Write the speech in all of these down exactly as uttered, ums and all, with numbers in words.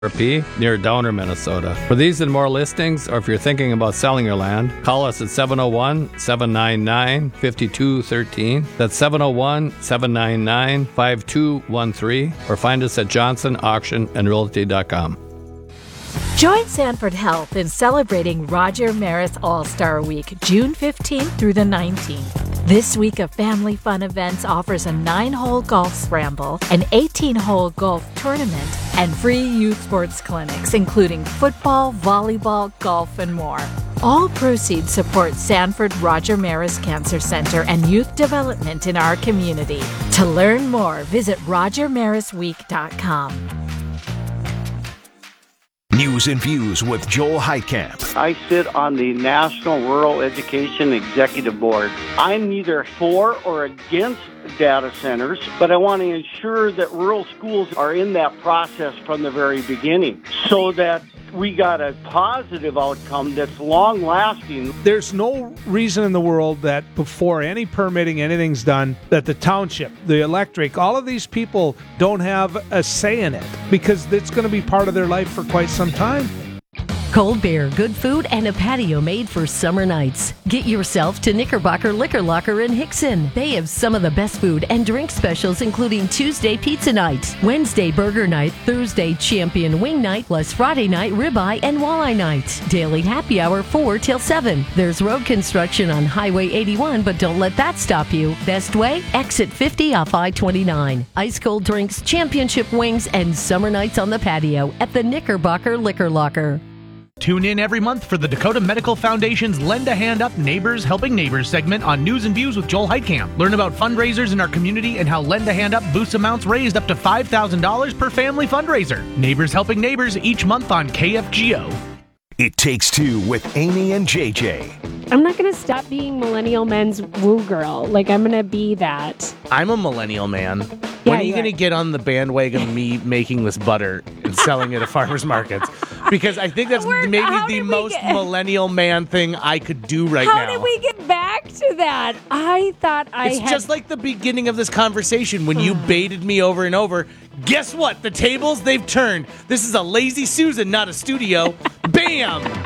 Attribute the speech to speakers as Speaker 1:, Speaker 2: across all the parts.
Speaker 1: P near Downer, Minnesota. For these and more listings, or if you're thinking about selling your land, call us at seven oh one, seven nine nine, five two one three. That's seven oh one, seven nine nine, five two one three, or find us at johnson auction and realty dot com.
Speaker 2: Join Sanford Health in celebrating Roger Maris All-Star Week, June fifteenth through the nineteenth. This week of family fun events offers a nine-hole golf scramble, an eighteen-hole golf tournament, and free youth sports clinics, including football, volleyball, golf, and more. All proceeds support Sanford Roger Maris Cancer Center and youth development in our community. To learn more, visit roger maris week dot com.
Speaker 3: News and Views with Joel Heitkamp.
Speaker 4: I sit on the National Rural Education Executive Board. I'm neither for or against data centers, but I want to ensure that rural schools are in that process from the very beginning so that we got a positive outcome that's long-lasting.
Speaker 5: There's no reason in the world that before any permitting, anything's done, that the township, the electric, all of these people don't have a say in it because it's going to be part of their life for quite some time.
Speaker 6: Cold beer, good food, and a patio made for summer nights. Get yourself to Knickerbocker Liquor Locker in Hickson. They have some of the best food and drink specials, including Tuesday pizza night, Wednesday burger night, Thursday champion wing night, plus Friday night ribeye and walleye night. Daily happy hour four till seven. There's road construction on Highway eighty-one, but don't let that stop you. Best way? Exit fifty off I twenty-nine. Ice cold drinks, championship wings, and summer nights on the patio at the Knickerbocker Liquor Locker.
Speaker 7: Tune in every month for the Dakota Medical Foundation's Lend a Hand Up Neighbors Helping Neighbors segment on News and Views with Joel Heitkamp. Learn about fundraisers in our community and how Lend a Hand Up boosts amounts raised up to five thousand dollars per family fundraiser. Neighbors Helping Neighbors each month on K F G O.
Speaker 3: It Takes Two with Amy and J J.
Speaker 8: I'm not going to stop being millennial men's woo girl. Like, I'm going to be that.
Speaker 9: I'm a millennial man.
Speaker 8: Yeah,
Speaker 9: when are you going to
Speaker 8: are.
Speaker 9: get on the bandwagon of me making this butter and selling it at farmers markets? Because I think that's
Speaker 8: We're-
Speaker 9: maybe
Speaker 8: how
Speaker 9: the
Speaker 8: did we
Speaker 9: most
Speaker 8: get-
Speaker 9: millennial man thing I could do right
Speaker 8: How
Speaker 9: now.
Speaker 8: did we get back to that? I thought I
Speaker 9: It's
Speaker 8: had...
Speaker 9: just like the beginning of this conversation when you baited me over and over. Guess what? The tables, they've turned. This is a Lazy Susan, not a studio. Bam!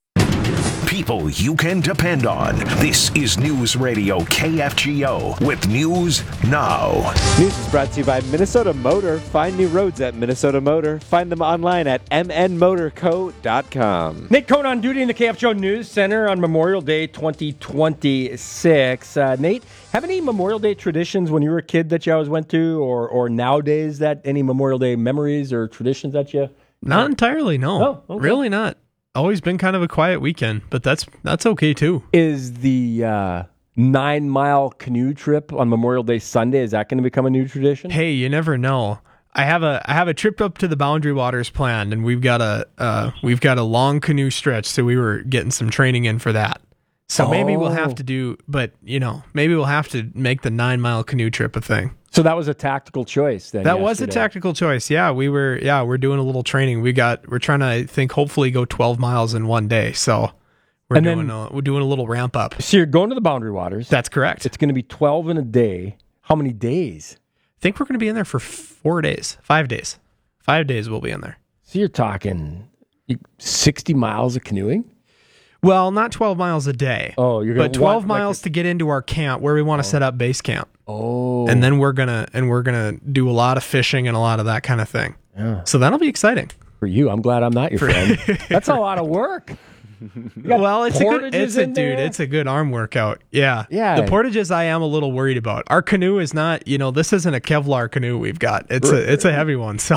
Speaker 3: People you can depend on. This is News Radio K F G O with News Now.
Speaker 10: News is brought to you by Minnesota Motor. Find new roads at Minnesota Motor. Find them online at m n motor co dot com.
Speaker 11: Nate Cohn on duty in the K F G O News Center on Memorial Day twenty twenty-six. Uh, Nate, have any Memorial Day traditions when you were a kid that you always went to, or or nowadays that any Memorial Day memories or traditions that you?
Speaker 12: Not entirely, no.
Speaker 11: Oh, okay.
Speaker 12: Really not. Always been kind of a quiet weekend, but that's that's okay too.
Speaker 11: Is the uh, nine mile canoe trip on Memorial Day Sunday, is that going to become a new tradition?
Speaker 12: Hey, you never know. I have a I have a trip up to the Boundary Waters planned, and we've got a uh, we've got a long canoe stretch, so we were getting some training in for that. So maybe we'll have to do, but you know, maybe we'll have to make the nine mile canoe trip a thing.
Speaker 11: So that was a tactical choice then.
Speaker 12: That was a
Speaker 11: yesterday.
Speaker 12: tactical choice. Yeah, we were. Yeah, we're doing a little training. We got. We're trying to, I think, hopefully go twelve miles in one day. So we're
Speaker 11: And
Speaker 12: doing.
Speaker 11: then-
Speaker 12: a, we're doing a little ramp up.
Speaker 11: So you're going to the Boundary Waters.
Speaker 12: That's correct.
Speaker 11: It's going to be twelve in a day. How many days?
Speaker 12: I think we're going to be in there for four days, five days, five days. We'll be in there.
Speaker 11: So you're talking sixty miles of canoeing?
Speaker 12: Well, not twelve miles a day.
Speaker 11: Oh, you're gonna
Speaker 12: but twelve
Speaker 11: want, like,
Speaker 12: miles to get into our camp where we want to set up base camp.
Speaker 11: Oh,
Speaker 12: And then we're gonna and we're gonna do a lot of fishing and a lot of that kind of thing.
Speaker 11: Yeah.
Speaker 12: So that'll be exciting.
Speaker 11: For you, I'm glad I'm not your friend. That's a lot of work.
Speaker 12: Well, it's a good,
Speaker 11: portages
Speaker 12: it's a
Speaker 11: in
Speaker 12: dude,
Speaker 11: there?
Speaker 12: it's a good arm workout. Yeah,
Speaker 11: Yeah.
Speaker 12: The portages I am a little worried about. Our canoe is not, you know, this isn't a Kevlar canoe we've got. It's a it's a heavy one. So,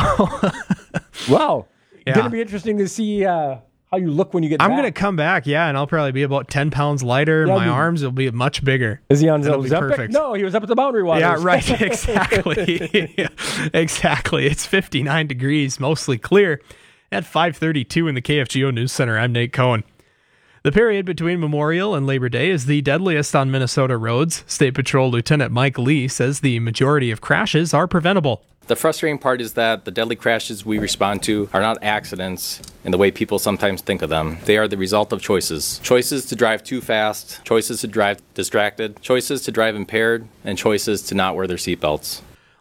Speaker 11: Wow.
Speaker 12: Yeah.
Speaker 11: Going to be interesting to see uh, how you look when you get
Speaker 12: I'm
Speaker 11: back.
Speaker 12: gonna come back, yeah, and I'll probably be about ten pounds lighter.
Speaker 11: Yeah,
Speaker 12: My
Speaker 11: you-
Speaker 12: arms will be much bigger.
Speaker 11: Is he on
Speaker 12: It'll be
Speaker 11: Ozempic?
Speaker 12: perfect.
Speaker 11: No, he was up at the Boundary Waters.
Speaker 12: Yeah, right. Exactly. Exactly. It's fifty-nine degrees, mostly clear. At five thirty-two in the K F G O News Center, I'm Nate Cohn. The period between Memorial and Labor Day is the deadliest on Minnesota roads. State Patrol Lieutenant Mike Lee says the majority of crashes are preventable.
Speaker 13: The frustrating part is that the deadly crashes we respond to are not accidents in the way people sometimes think of them. They are the result of choices. Choices to drive too fast, choices to drive distracted, choices to drive impaired, and choices to not wear their seatbelts.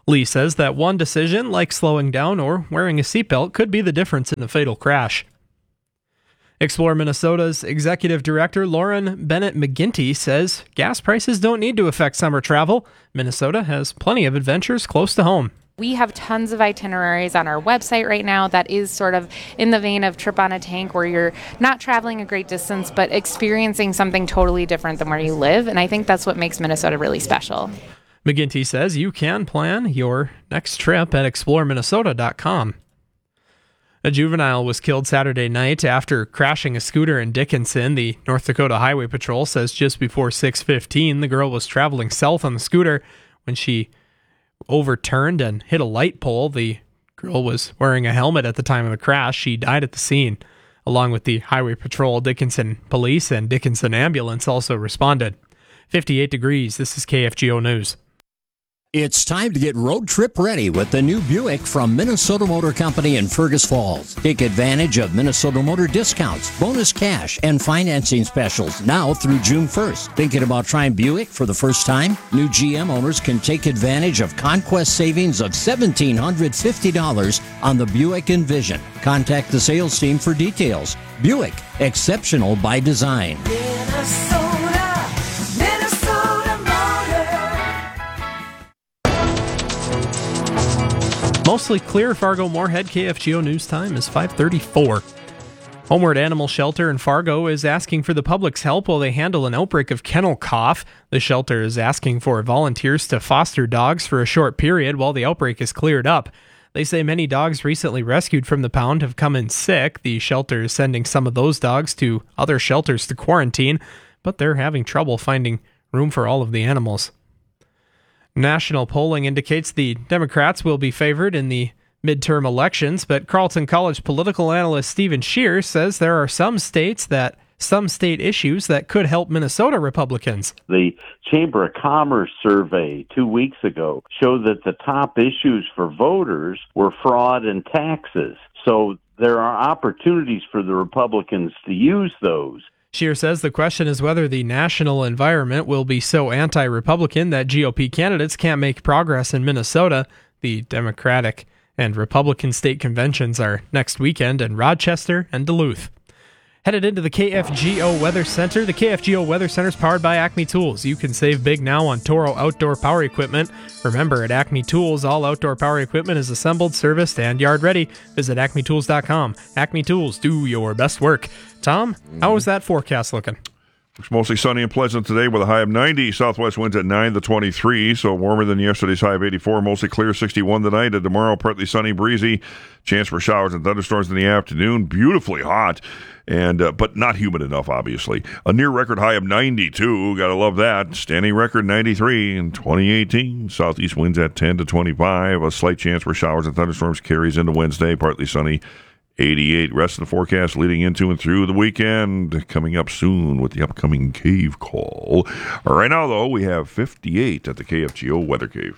Speaker 12: Lee says that one decision, like slowing down or wearing a seatbelt, could be the difference in a fatal crash. Explore Minnesota's executive director Lauren Bennett McGinty says gas prices don't need to affect summer travel. Minnesota has plenty of adventures close to home.
Speaker 14: We have tons of itineraries on our website right now that is sort of in the vein of Trip on a Tank, where you're not traveling a great distance but experiencing something totally different than where you live, and I think that's what makes Minnesota really special.
Speaker 12: McGinty says you can plan your next trip at explore minnesota dot com. A juvenile was killed Saturday night after crashing a scooter in Dickinson. The North Dakota Highway Patrol says just before six fifteen, the girl was traveling south on the scooter when she overturned and hit a light pole. The girl was wearing a helmet at the time of the crash. She died at the scene. Along with the Highway Patrol, Dickinson Police and Dickinson Ambulance also responded. fifty-eight degrees. This is K F G O News.
Speaker 15: It's time to get road trip ready with the new Buick from Minnesota Motor Company in Fergus Falls. Take advantage of Minnesota Motor discounts, bonus cash, and financing specials now through June first. Thinking about trying Buick for the first time? New G M owners can take advantage of conquest savings of one thousand seven hundred fifty dollars on the Buick Envision. Contact the sales team for details. Buick, exceptional by design.
Speaker 16: Minnesota.
Speaker 12: Mostly clear, Fargo-Moorhead. K F G O News time is five thirty-four. Homeward Animal Shelter in Fargo is asking for the public's help while they handle an outbreak of kennel cough. The shelter is asking for volunteers to foster dogs for a short period while the outbreak is cleared up. They say many dogs recently rescued from the pound have come in sick. The shelter is sending some of those dogs to other shelters to quarantine, but they're having trouble finding room for all of the animals. National polling indicates the Democrats will be favored in the midterm elections, but Carleton College political analyst Stephen Scheer says there are some states that some state issues that could help Minnesota Republicans.
Speaker 17: The Chamber of Commerce survey two weeks ago showed that the top issues for voters were fraud and taxes. So there are opportunities for the Republicans to use those.
Speaker 12: Scheer says the question is whether the national environment will be so anti-Republican that G O P candidates can't make progress in Minnesota. The Democratic and Republican state conventions are next weekend in Rochester and Duluth. Headed into the K F G O Weather Center. The K F G O Weather Center is powered by Acme Tools. You can save big now on Toro outdoor power equipment. Remember, at Acme Tools, all outdoor power equipment is assembled, serviced, and yard ready. Visit acme tools dot com. Acme Tools, do your best work. Tom, how is that forecast looking?
Speaker 18: Looks mostly sunny and pleasant today with a high of ninety. Southwest winds at nine to twenty-three, so warmer than yesterday's high of eighty-four. Mostly clear, sixty-one tonight. And tomorrow, partly sunny, breezy. Chance for showers and thunderstorms in the afternoon. Beautifully hot, and uh, but not humid enough, obviously. A near record high of ninety-two. Gotta love that. Standing record ninety-three in twenty eighteen. Southeast winds at ten to twenty-five. A slight chance for showers and thunderstorms carries into Wednesday. Partly sunny. eighty-eight. Rest of the forecast leading into and through the weekend. Coming up soon with the upcoming Cave Call. Right now, though, we have fifty-eight at the K F G O Weather Cave.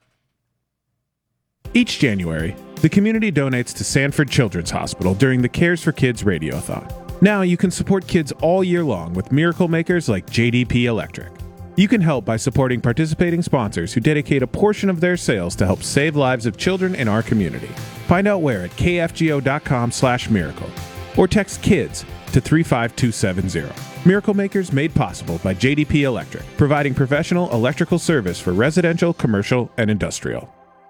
Speaker 19: Each January, the community donates to Sanford Children's Hospital during the Cares for Kids Radiothon. Now you can support kids all year long with miracle makers like J D P Electric. You can help by supporting participating sponsors who dedicate a portion of their sales to help save lives of children in our community. Find out where at k f g o dot com slash miracle or text KIDS to three five two seven zero. Miracle Makers made possible by J D P Electric, providing professional electrical service for residential, commercial, and industrial.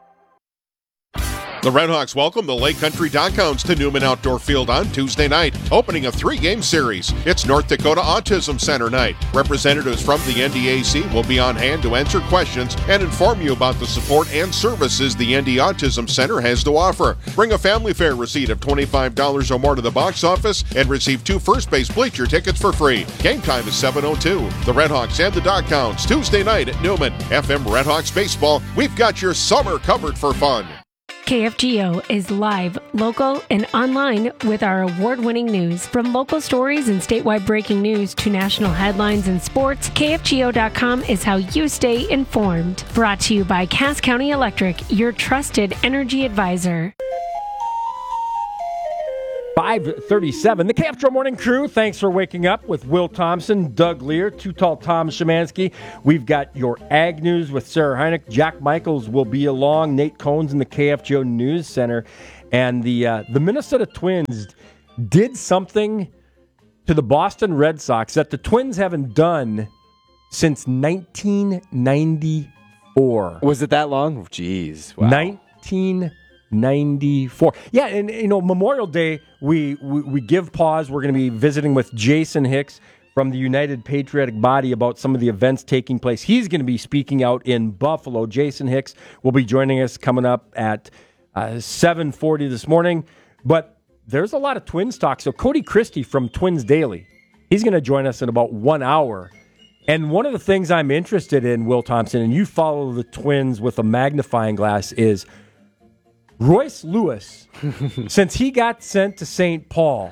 Speaker 20: The Redhawks welcome the Lake Country Doghounds to Newman Outdoor Field on Tuesday night, opening a three-game series. It's North Dakota Autism Center night. Representatives from the N D A C will be on hand to answer questions and inform you about the support and services the N D Autism Center has to offer. Bring a family fare receipt of twenty-five dollars or more to the box office and receive two first base bleacher tickets for free. Game time is seven oh two. The Redhawks and the Doghounds, Tuesday night at Newman. F M Redhawks Baseball, we've got your summer covered for fun.
Speaker 8: K F G O is live, local, and online with our award-winning news. From local stories and statewide breaking news to national headlines and sports, K F G O dot com is how you stay informed. Brought to you by Cass County Electric, your trusted energy advisor.
Speaker 11: five thirty-seven. The K F C O Morning Crew, thanks for waking up with Will Thompson, Doug Lear, Too Tall Tom Szymanski. We've got your Ag News with Sarah Heineck. Jack Michaels will be along. Nate Cohn's in the K F G O News Center. And the uh, the Minnesota Twins did something to the Boston Red Sox that the Twins haven't done since nineteen ninety-four.
Speaker 10: Was it that long? Jeez. Wow.
Speaker 11: nineteen ninety-four. Yeah, and you know, Memorial Day, we, we, we give pause. We're going to be visiting with Jason Hicks from the United Patriotic Body about some of the events taking place. He's going to be speaking out in Buffalo. Jason Hicks will be joining us coming up at uh, seven forty this morning. But there's a lot of Twins talk. So Cody Christie from Twins Daily, he's going to join us in about one hour. And one of the things I'm interested in, Will Thompson, and you follow the Twins with a magnifying glass, is Royce Lewis, since he got sent to Saint Paul,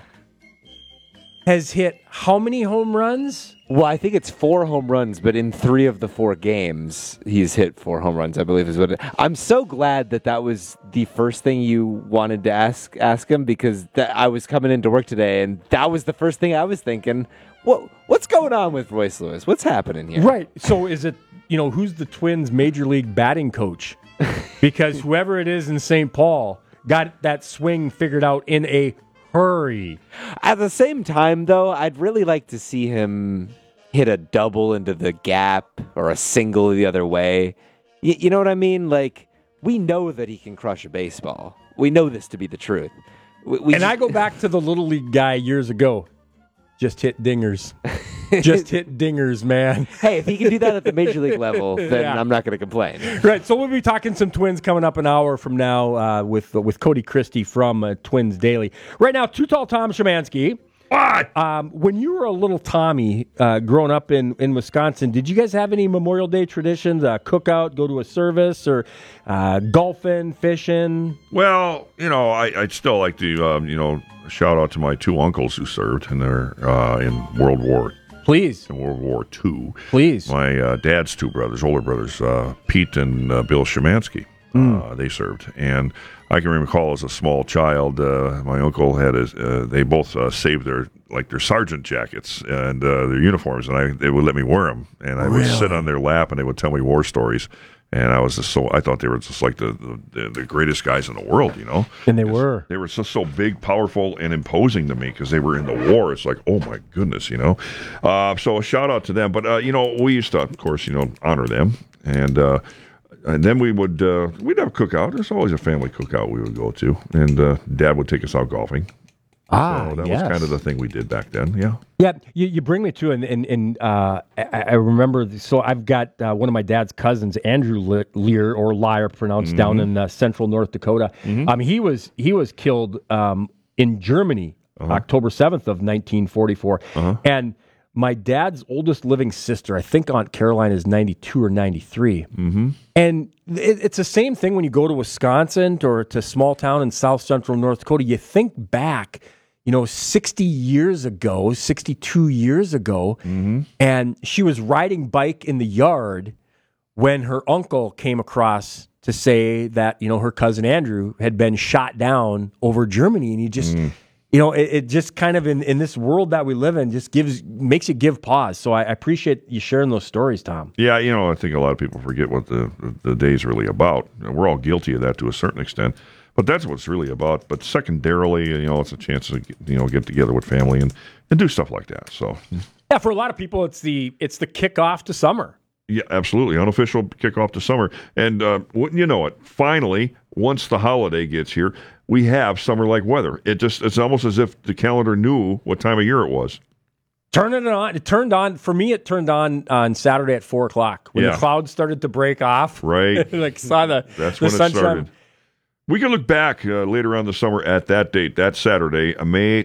Speaker 11: has hit how many home runs?
Speaker 10: Well, I think it's four home runs, but in three of the four games, he's hit four home runs, I believe is what it, I'm so glad that that was the first thing you wanted to ask ask him, because that, I was coming into work today, and that was the first thing I was thinking. What What's going on with Royce Lewis? What's happening here?
Speaker 11: Right. So is it, you know, who's the Twins' major league batting coach? Because whoever it is in Saint Paul got that swing figured out in a hurry.
Speaker 10: At the same time, though, I'd really like to see him hit a double into the gap or a single the other way. Y- you know what I mean? Like, we know that he can crush a baseball. We know this to be the truth. We, we
Speaker 11: and
Speaker 10: just...
Speaker 11: I go back to the Little League guy years ago. Just hit dingers. Just hit dingers, man.
Speaker 10: Hey, if he can do that at the major league level, then
Speaker 11: yeah.
Speaker 10: I'm not going to complain.
Speaker 11: Right, so we'll be talking some Twins coming up an hour from now uh, with uh, with Cody Christie from uh, Twins Daily. Right now, Too Tall Tom Szymanski. What? Um, when you were a little Tommy uh, growing up in, in Wisconsin, did you guys have any Memorial Day traditions? Uh, cookout, go to a service, or uh, golfing, fishing?
Speaker 18: Well, you know, I, I'd still like to, um, you know, shout out to my two uncles who served in their uh, in World War.
Speaker 11: Please.
Speaker 18: In World War Two.
Speaker 11: Please.
Speaker 18: My uh, dad's two brothers, older brothers, uh, Pete and uh, Bill Szymanski.
Speaker 11: Mm.
Speaker 18: Uh, they served, and I can recall as a small child, uh, my uncle had his, uh, they both uh, saved their like their sergeant jackets and uh, their uniforms, and I they would let me wear them, and I would
Speaker 11: Really?
Speaker 18: sit on their lap, and they would tell me war stories. And I was just so I thought they were just like the, the the greatest guys in the world, you know.
Speaker 11: And they were.
Speaker 18: They were just so big, powerful, and imposing to me because they were in the war. It's like, oh my goodness, you know. Uh, so a shout out to them. But uh, you know, we used to, of course, you know, honor them, and uh, and then we would uh, we'd have a cookout. There's always a family cookout we would go to, and uh, Dad would take us out golfing.
Speaker 11: Ah,
Speaker 18: so that
Speaker 11: yes.
Speaker 18: was kind of the thing we did back then. Yeah.
Speaker 11: Yeah, you, you bring me to, and, and, and uh, I, I remember, so I've got uh, one of my dad's cousins, Andrew Le- Lear, or Lear pronounced,
Speaker 18: Mm-hmm.
Speaker 11: down in uh, central North Dakota.
Speaker 18: Mhm.
Speaker 11: Um, he was he was killed um, in Germany,
Speaker 18: Uh-huh.
Speaker 11: October seventh of nineteen forty-four.
Speaker 18: Uh-huh.
Speaker 11: And my dad's oldest living sister, I think Aunt Caroline is ninety-two or ninety-three.
Speaker 18: Mm-hmm.
Speaker 11: And it, it's the same thing when you go to Wisconsin or to a small town in south central North Dakota. You think back, you know, sixty years ago, sixty-two years ago,
Speaker 18: Mm-hmm.
Speaker 11: and she was riding bike in the yard when her uncle came across to say that, you know, her cousin Andrew had been shot down over Germany. And he just,
Speaker 18: Mm.
Speaker 11: you know, it, it just kind of in, in this world that we live in just gives, makes you give pause. So I, I appreciate you sharing those stories, Tom.
Speaker 18: Yeah, you know, I think a lot of people forget what the, the, the day's really about. And we're all guilty of that to a certain extent. But that's what it's really about. But secondarily, you know, it's a chance to, you know, get together with family and, and do stuff like that. So,
Speaker 11: Yeah, for a lot of people, it's the it's the kickoff to summer.
Speaker 18: yeah, absolutely. Unofficial kickoff to summer. And uh, wouldn't you know it, finally, once the holiday gets here, we have summer-like weather. It just It's almost as if the calendar knew what time of year it was.
Speaker 11: Turning it on. It turned on, for me, it turned on on Saturday at four o'clock when
Speaker 18: Yeah.
Speaker 11: the clouds started to break off.
Speaker 18: Right.
Speaker 11: Like saw the,
Speaker 18: That's
Speaker 11: the
Speaker 18: when it
Speaker 11: sunshine.
Speaker 18: started. We can look back uh, later on the summer at that date, that Saturday, uh, May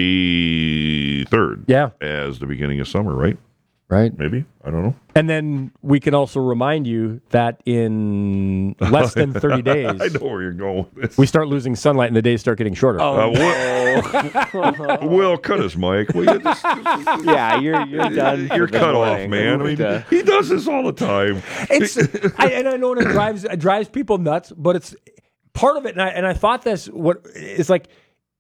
Speaker 18: twenty-third.
Speaker 11: Yeah.
Speaker 18: As the beginning of summer, right?
Speaker 11: Right.
Speaker 18: Maybe. I don't know.
Speaker 11: And then we can also remind you that in less than thirty days,
Speaker 18: I know where you're going with this.
Speaker 11: we start losing sunlight and the days start getting shorter.
Speaker 18: Uh, Will, Will, cut his mic. Will you just-
Speaker 10: Yeah, you're you're done.
Speaker 18: You're
Speaker 10: for the
Speaker 18: cut off,
Speaker 10: morning.
Speaker 18: man. I
Speaker 10: Just,
Speaker 18: mean,
Speaker 10: uh,
Speaker 18: he does this all the time.
Speaker 11: It's I, and I know it drives it drives people nuts, but it's part of it. And I and I thought this what it's like.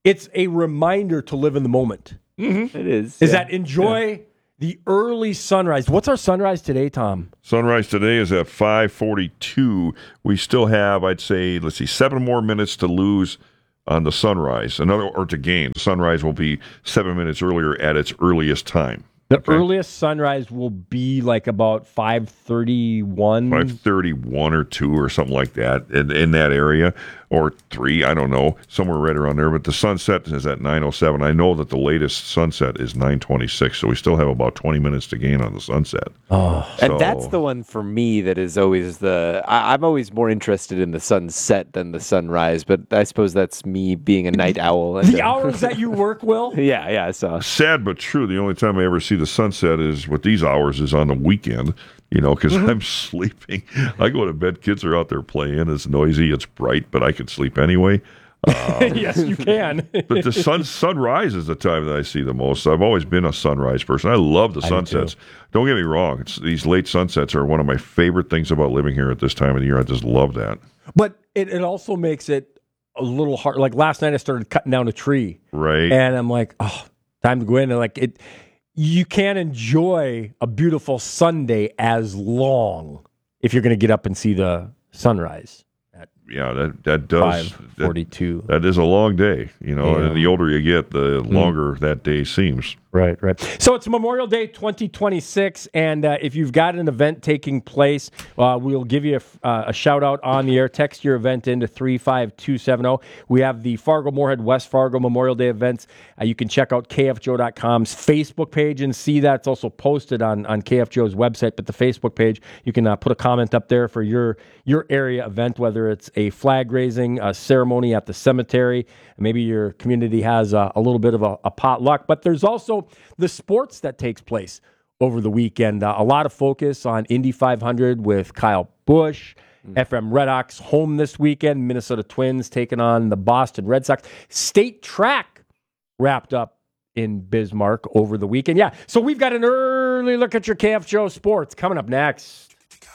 Speaker 11: it's a reminder to live in the moment.
Speaker 10: Mm-hmm. It is.
Speaker 11: Is
Speaker 10: yeah.
Speaker 11: that enjoy yeah. the early sunrise. What's our sunrise today, Tom?
Speaker 18: Sunrise today is at five forty-two. We still have, I'd say, let's see, seven more minutes to lose on the sunrise. Another or to gain. Sunrise will be seven minutes earlier at its earliest time.
Speaker 11: The okay. earliest sunrise will be like about five thirty-one.
Speaker 18: five thirty-one or two or something like that in, in that area. Or three, I don't know, somewhere right around there. But the sunset is at nine oh seven. I know that the latest sunset is nine twenty-six, so we still have about twenty minutes to gain on the sunset.
Speaker 10: Oh,
Speaker 18: so,
Speaker 10: and that's the one for me that is always the... I, I'm always more interested in the sunset than the sunrise, but I suppose that's me being a night owl.
Speaker 11: The hours that you work, Will?
Speaker 10: Yeah, yeah, so...
Speaker 18: Sad but true. The only time I ever see the sunset is with these hours is on the weekend. You know, because mm-hmm. I'm sleeping. I go to bed, kids are out there playing. It's noisy, it's bright, but I can sleep anyway.
Speaker 11: Um, yes, you can.
Speaker 18: But the sun sunrise is the time that I see the most. I've always been a sunrise person. I love the sunsets. Do Don't get me wrong. It's, these late sunsets are one of my favorite things about living here at this time of the year. I just love that.
Speaker 11: But it, it also makes it a little hard. Like last night I started cutting down a tree.
Speaker 18: Right.
Speaker 11: And I'm like, oh, time to go in. And like it... You can't enjoy a beautiful Sunday as long if you're going to get up and see the sunrise. At
Speaker 18: yeah, that that does
Speaker 11: five forty-two.
Speaker 18: That, that is a long day, you know. Yeah. And the older you get, the longer mm. that day seems.
Speaker 11: Right, right. So it's Memorial Day twenty twenty-six, and uh, if you've got an event taking place, uh, we'll give you a, uh, a shout out on the air. Text your event into three five two seven zero. We have the Fargo Moorhead West Fargo Memorial Day events. Uh, you can check out K F G O dot com's Facebook page and see that. It's also posted on, on K F G O's website, but the Facebook page, you can uh, put a comment up there for your, your area event, whether it's a flag raising, a ceremony at the cemetery. Maybe your community has a, a little bit of a, a potluck, but there's also the sports that takes place over the weekend. Uh, a lot of focus on Indy five hundred with Kyle Busch. Mm. F M Red Ox home this weekend. Minnesota Twins taking on the Boston Red Sox. State track wrapped up in Bismarck over the weekend. Yeah, so we've got an early look at your K F G O sports coming up next.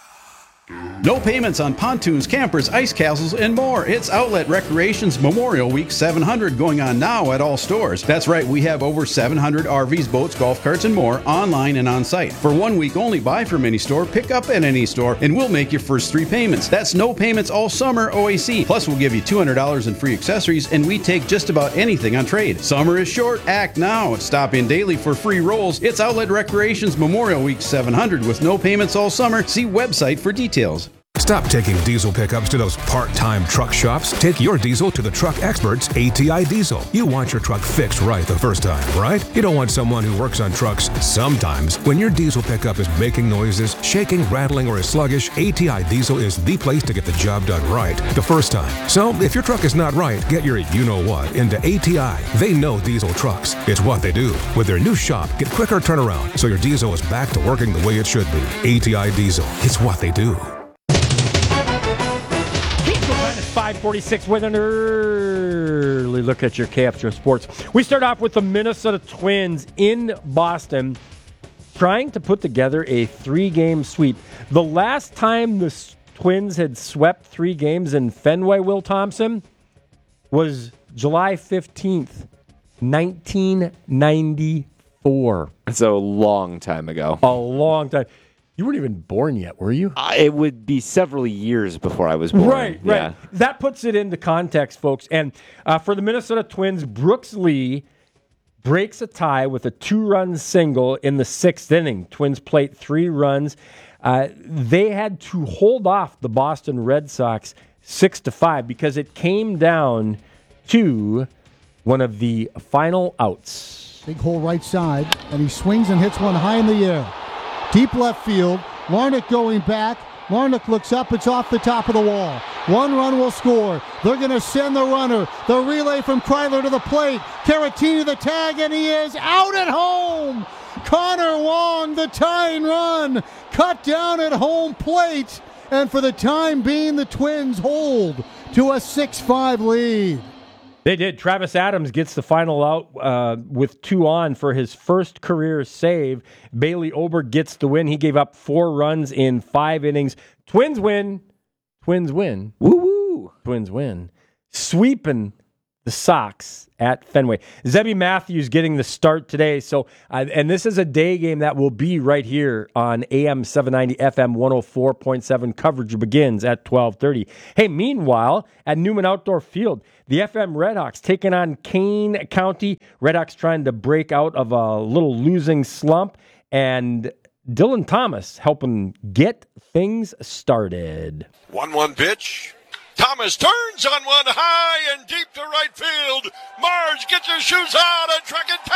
Speaker 16: No payments on pontoons, campers, ice castles, and more. It's Outlet Recreation's Memorial Week seven hundred going on now at all stores. That's right, we have over seven hundred R Vs, boats, golf carts, and more online and on site. For one week only, buy from any store, pick up at any store, and we'll make your first three payments. That's no payments all summer O A C. Plus, we'll give you two hundred dollars in free accessories, and we take just about anything on trade. Summer is short. Act now. Stop in daily for free rolls. It's Outlet Recreation's Memorial Week seven hundred with no payments all summer. See website for details.
Speaker 21: Stop taking diesel pickups to those part-time truck shops. Take your diesel to the truck experts, A T I Diesel. You want your truck fixed right the first time, right? You don't want someone who works on trucks sometimes. When your diesel pickup is making noises, shaking, rattling, or is sluggish, A T I Diesel is the place to get the job done right the first time. So if your truck is not right, get your you-know-what into A T I. They know diesel trucks. It's what they do. With their new shop, get quicker turnaround so your diesel is back to working the way it should be. A T I Diesel. It's what they do.
Speaker 11: five forty-six with an early look at your K F G O sports. We start off with the Minnesota Twins in Boston trying to put together a three-game sweep. The last time the Twins had swept three games in Fenway, Will Thompson, was July fifteenth, nineteen ninety-four.
Speaker 10: That's a long time ago.
Speaker 11: A long time. You weren't even born yet, were you?
Speaker 10: Uh, it would be several years before I was born.
Speaker 11: Right, right.
Speaker 10: Yeah.
Speaker 11: That puts it into context, folks. And uh, for the Minnesota Twins, Brooks Lee breaks a tie with a two-run single in the sixth inning. Twins plate three runs. Uh, they had to hold off the Boston Red Sox six to five because it came down to one of the final outs.
Speaker 22: Big hole right side, and he swings and hits one high in the air. Deep left field, Larnach going back. Larnach looks up, it's off the top of the wall. One run will score. They're going to send the runner. The relay from Kryler to the plate. Caratini the tag, and he is out at home. Connor Wong, the tying run, cut down at home plate. And for the time being, the Twins hold to a six five lead.
Speaker 11: They did. Travis Adams gets the final out uh, with two on for his first career save. Bailey Ober gets the win. He gave up four runs in five innings. Twins win. Twins win.
Speaker 10: Woo-woo.
Speaker 11: Twins win. Sweeping the Sox at Fenway. Zebby Matthews getting the start today. So, uh, and this is a day game that will be right here on A M seven ninety, F M one oh four point seven. Coverage begins at twelve thirty. Hey, meanwhile, at Newman Outdoor Field, the F M Redhawks taking on Kane County. Redhawks trying to break out of a little losing slump, and Dylan Thomas helping get things started.
Speaker 1: one one pitch. Thomas turns on one high and deep to right field. Mars gets his shoes out and track it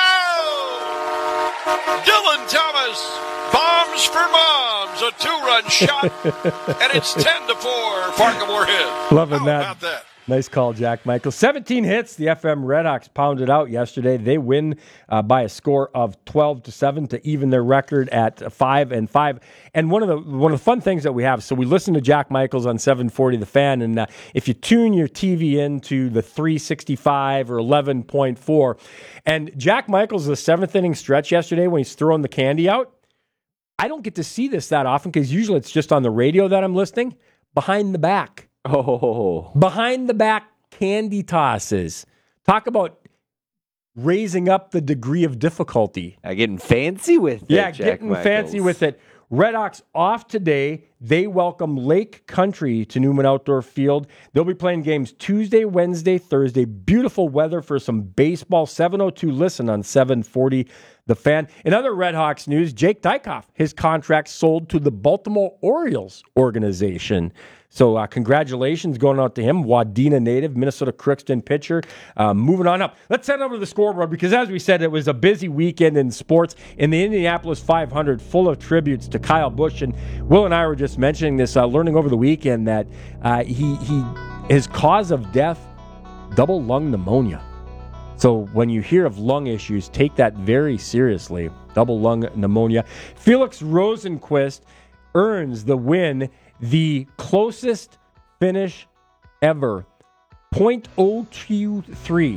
Speaker 1: down. Dylan Thomas bombs for moms, a two-run shot, and it's ten to four. Fargo Moorhead.
Speaker 11: Loving
Speaker 1: How
Speaker 11: that.
Speaker 1: about that?
Speaker 11: Nice call, Jack Michael. seventeen hits. The F M Redhawks pounded out yesterday. They win uh, by a score of twelve to seven to even their record at five and five. And one of the one of the fun things that we have, so we listen to Jack Michaels on seven forty The Fan, and uh, if you tune your T V into the three sixty-five or eleven point four, and Jack Michaels, the seventh inning stretch yesterday when he's throwing the candy out, I don't get to see this that often because usually it's just on the radio that I'm listening. Behind the back.
Speaker 10: Oh.
Speaker 11: Behind the back candy tosses. Talk about raising up the degree of difficulty.
Speaker 10: Uh, getting fancy with it.
Speaker 11: Yeah,
Speaker 10: Jack
Speaker 11: getting
Speaker 10: Michaels.
Speaker 11: fancy with it. Redhawks off today. They welcome Lake Country to Newman Outdoor Field. They'll be playing games Tuesday, Wednesday, Thursday. Beautiful weather for some baseball. seven oh two Listen on seven forty The Fan. In other Redhawks news, Jake Dykoff, his contract sold to the Baltimore Orioles organization. So uh, congratulations going out to him. Wadena native, Minnesota Crookston pitcher. Uh, moving on up. Let's head over to the scoreboard because, as we said, it was a busy weekend in sports. In the Indianapolis five hundred, full of tributes to Kyle Busch. And Will and I were just mentioning this, uh, learning over the weekend that uh, he he his cause of death, double lung pneumonia. So when you hear of lung issues, take that very seriously. Double lung pneumonia. Felix Rosenquist earns the win. The closest finish ever, point oh two three.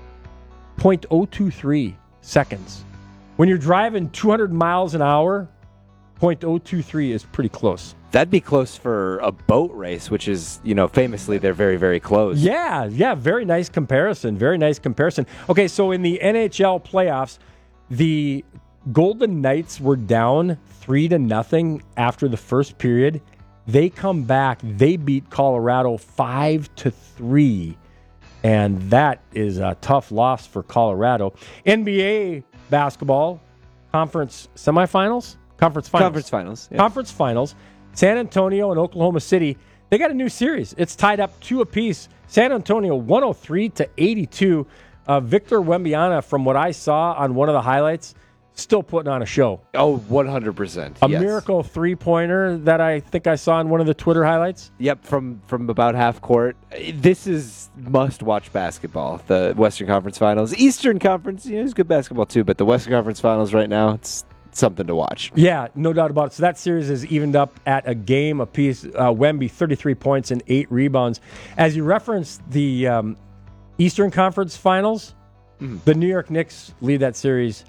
Speaker 11: point oh two three seconds. When you're driving two hundred miles an hour, point oh two three is pretty close.
Speaker 10: That'd be close for a boat race, which is, you know, famously they're very, very close.
Speaker 11: Yeah, yeah, very nice comparison. Very nice comparison. Okay, so in the N H L playoffs, the Golden Knights were down three to nothing after the first period. They come back. They beat Colorado five to three, and that is a tough loss for Colorado. N B A basketball conference semifinals, conference finals,
Speaker 10: Conference finals. Yeah.
Speaker 11: conference finals. San Antonio and Oklahoma City. They got a new series. It's tied up two apiece. San Antonio one oh three to eighty-two. Uh, Victor Wembanyama, from what I saw on one of the highlights, still putting on a show.
Speaker 10: Oh, one hundred percent.
Speaker 11: A
Speaker 10: yes.
Speaker 11: miracle three-pointer that I think I saw in one of the Twitter highlights.
Speaker 10: Yep, from, from about half court. This is must-watch basketball, the Western Conference Finals. Eastern Conference, you know, it's good basketball too, but the Western Conference Finals right now, it's something to watch.
Speaker 11: Yeah, no doubt about it. So that series is evened up at a game apiece. Uh, Wemby, thirty-three points and eight rebounds. As you referenced the um, Eastern Conference Finals, mm-hmm. the New York Knicks lead that series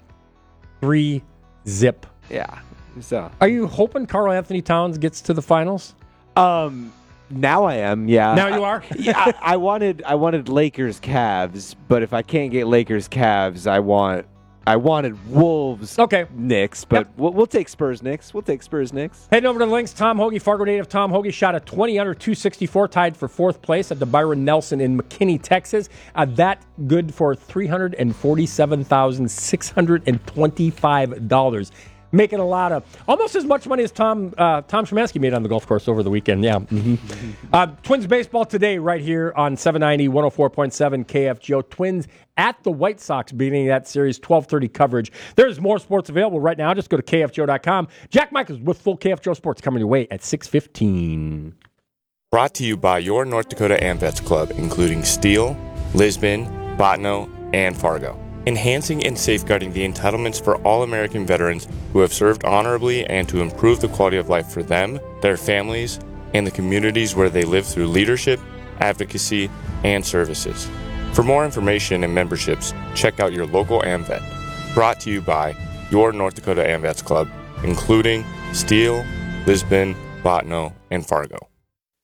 Speaker 11: three zip.
Speaker 10: Yeah. So,
Speaker 11: are you hoping Karl Anthony Towns gets to the finals?
Speaker 10: Um, now I am. Yeah.
Speaker 11: Now you are.
Speaker 10: I, yeah. I, I wanted I wanted Lakers Cavs, but if I can't get Lakers Cavs, I want I wanted Wolves.
Speaker 11: Okay.
Speaker 10: Knicks, but yep. we'll, we'll take Spurs Knicks. We'll take Spurs Knicks.
Speaker 11: Heading over to the links, Tom Hoagie, Fargo native Tom Hoagie shot a twenty under two sixty-four, tied for fourth place at the Byron Nelson in McKinney, Texas. Uh, that good for three hundred forty-seven thousand six hundred twenty-five dollars. Making a lot of, almost as much money as Tom uh, Tom Szymanski made on the golf course over the weekend. Yeah. Mm-hmm. uh, Twins baseball today right here on seven ninety, one oh four point seven K F G O. Twins at the White Sox beginning that series, twelve thirty coverage. There's more sports available right now. Just go to K F G O dot com. Jack Michaels with full K F G O Sports coming your way at six fifteen.
Speaker 2: Brought to you by your North Dakota AmVets Club, including Steele, Lisbon, Bottineau, and Fargo. Enhancing and safeguarding the entitlements for all American veterans who have served honorably and to improve the quality of life for them, their families, and the communities where they live through leadership, advocacy, and services. For more information and memberships, check out your local AmVet. Brought to you by your North Dakota AmVets Club, including Steele, Lisbon, Bottineau, and Fargo.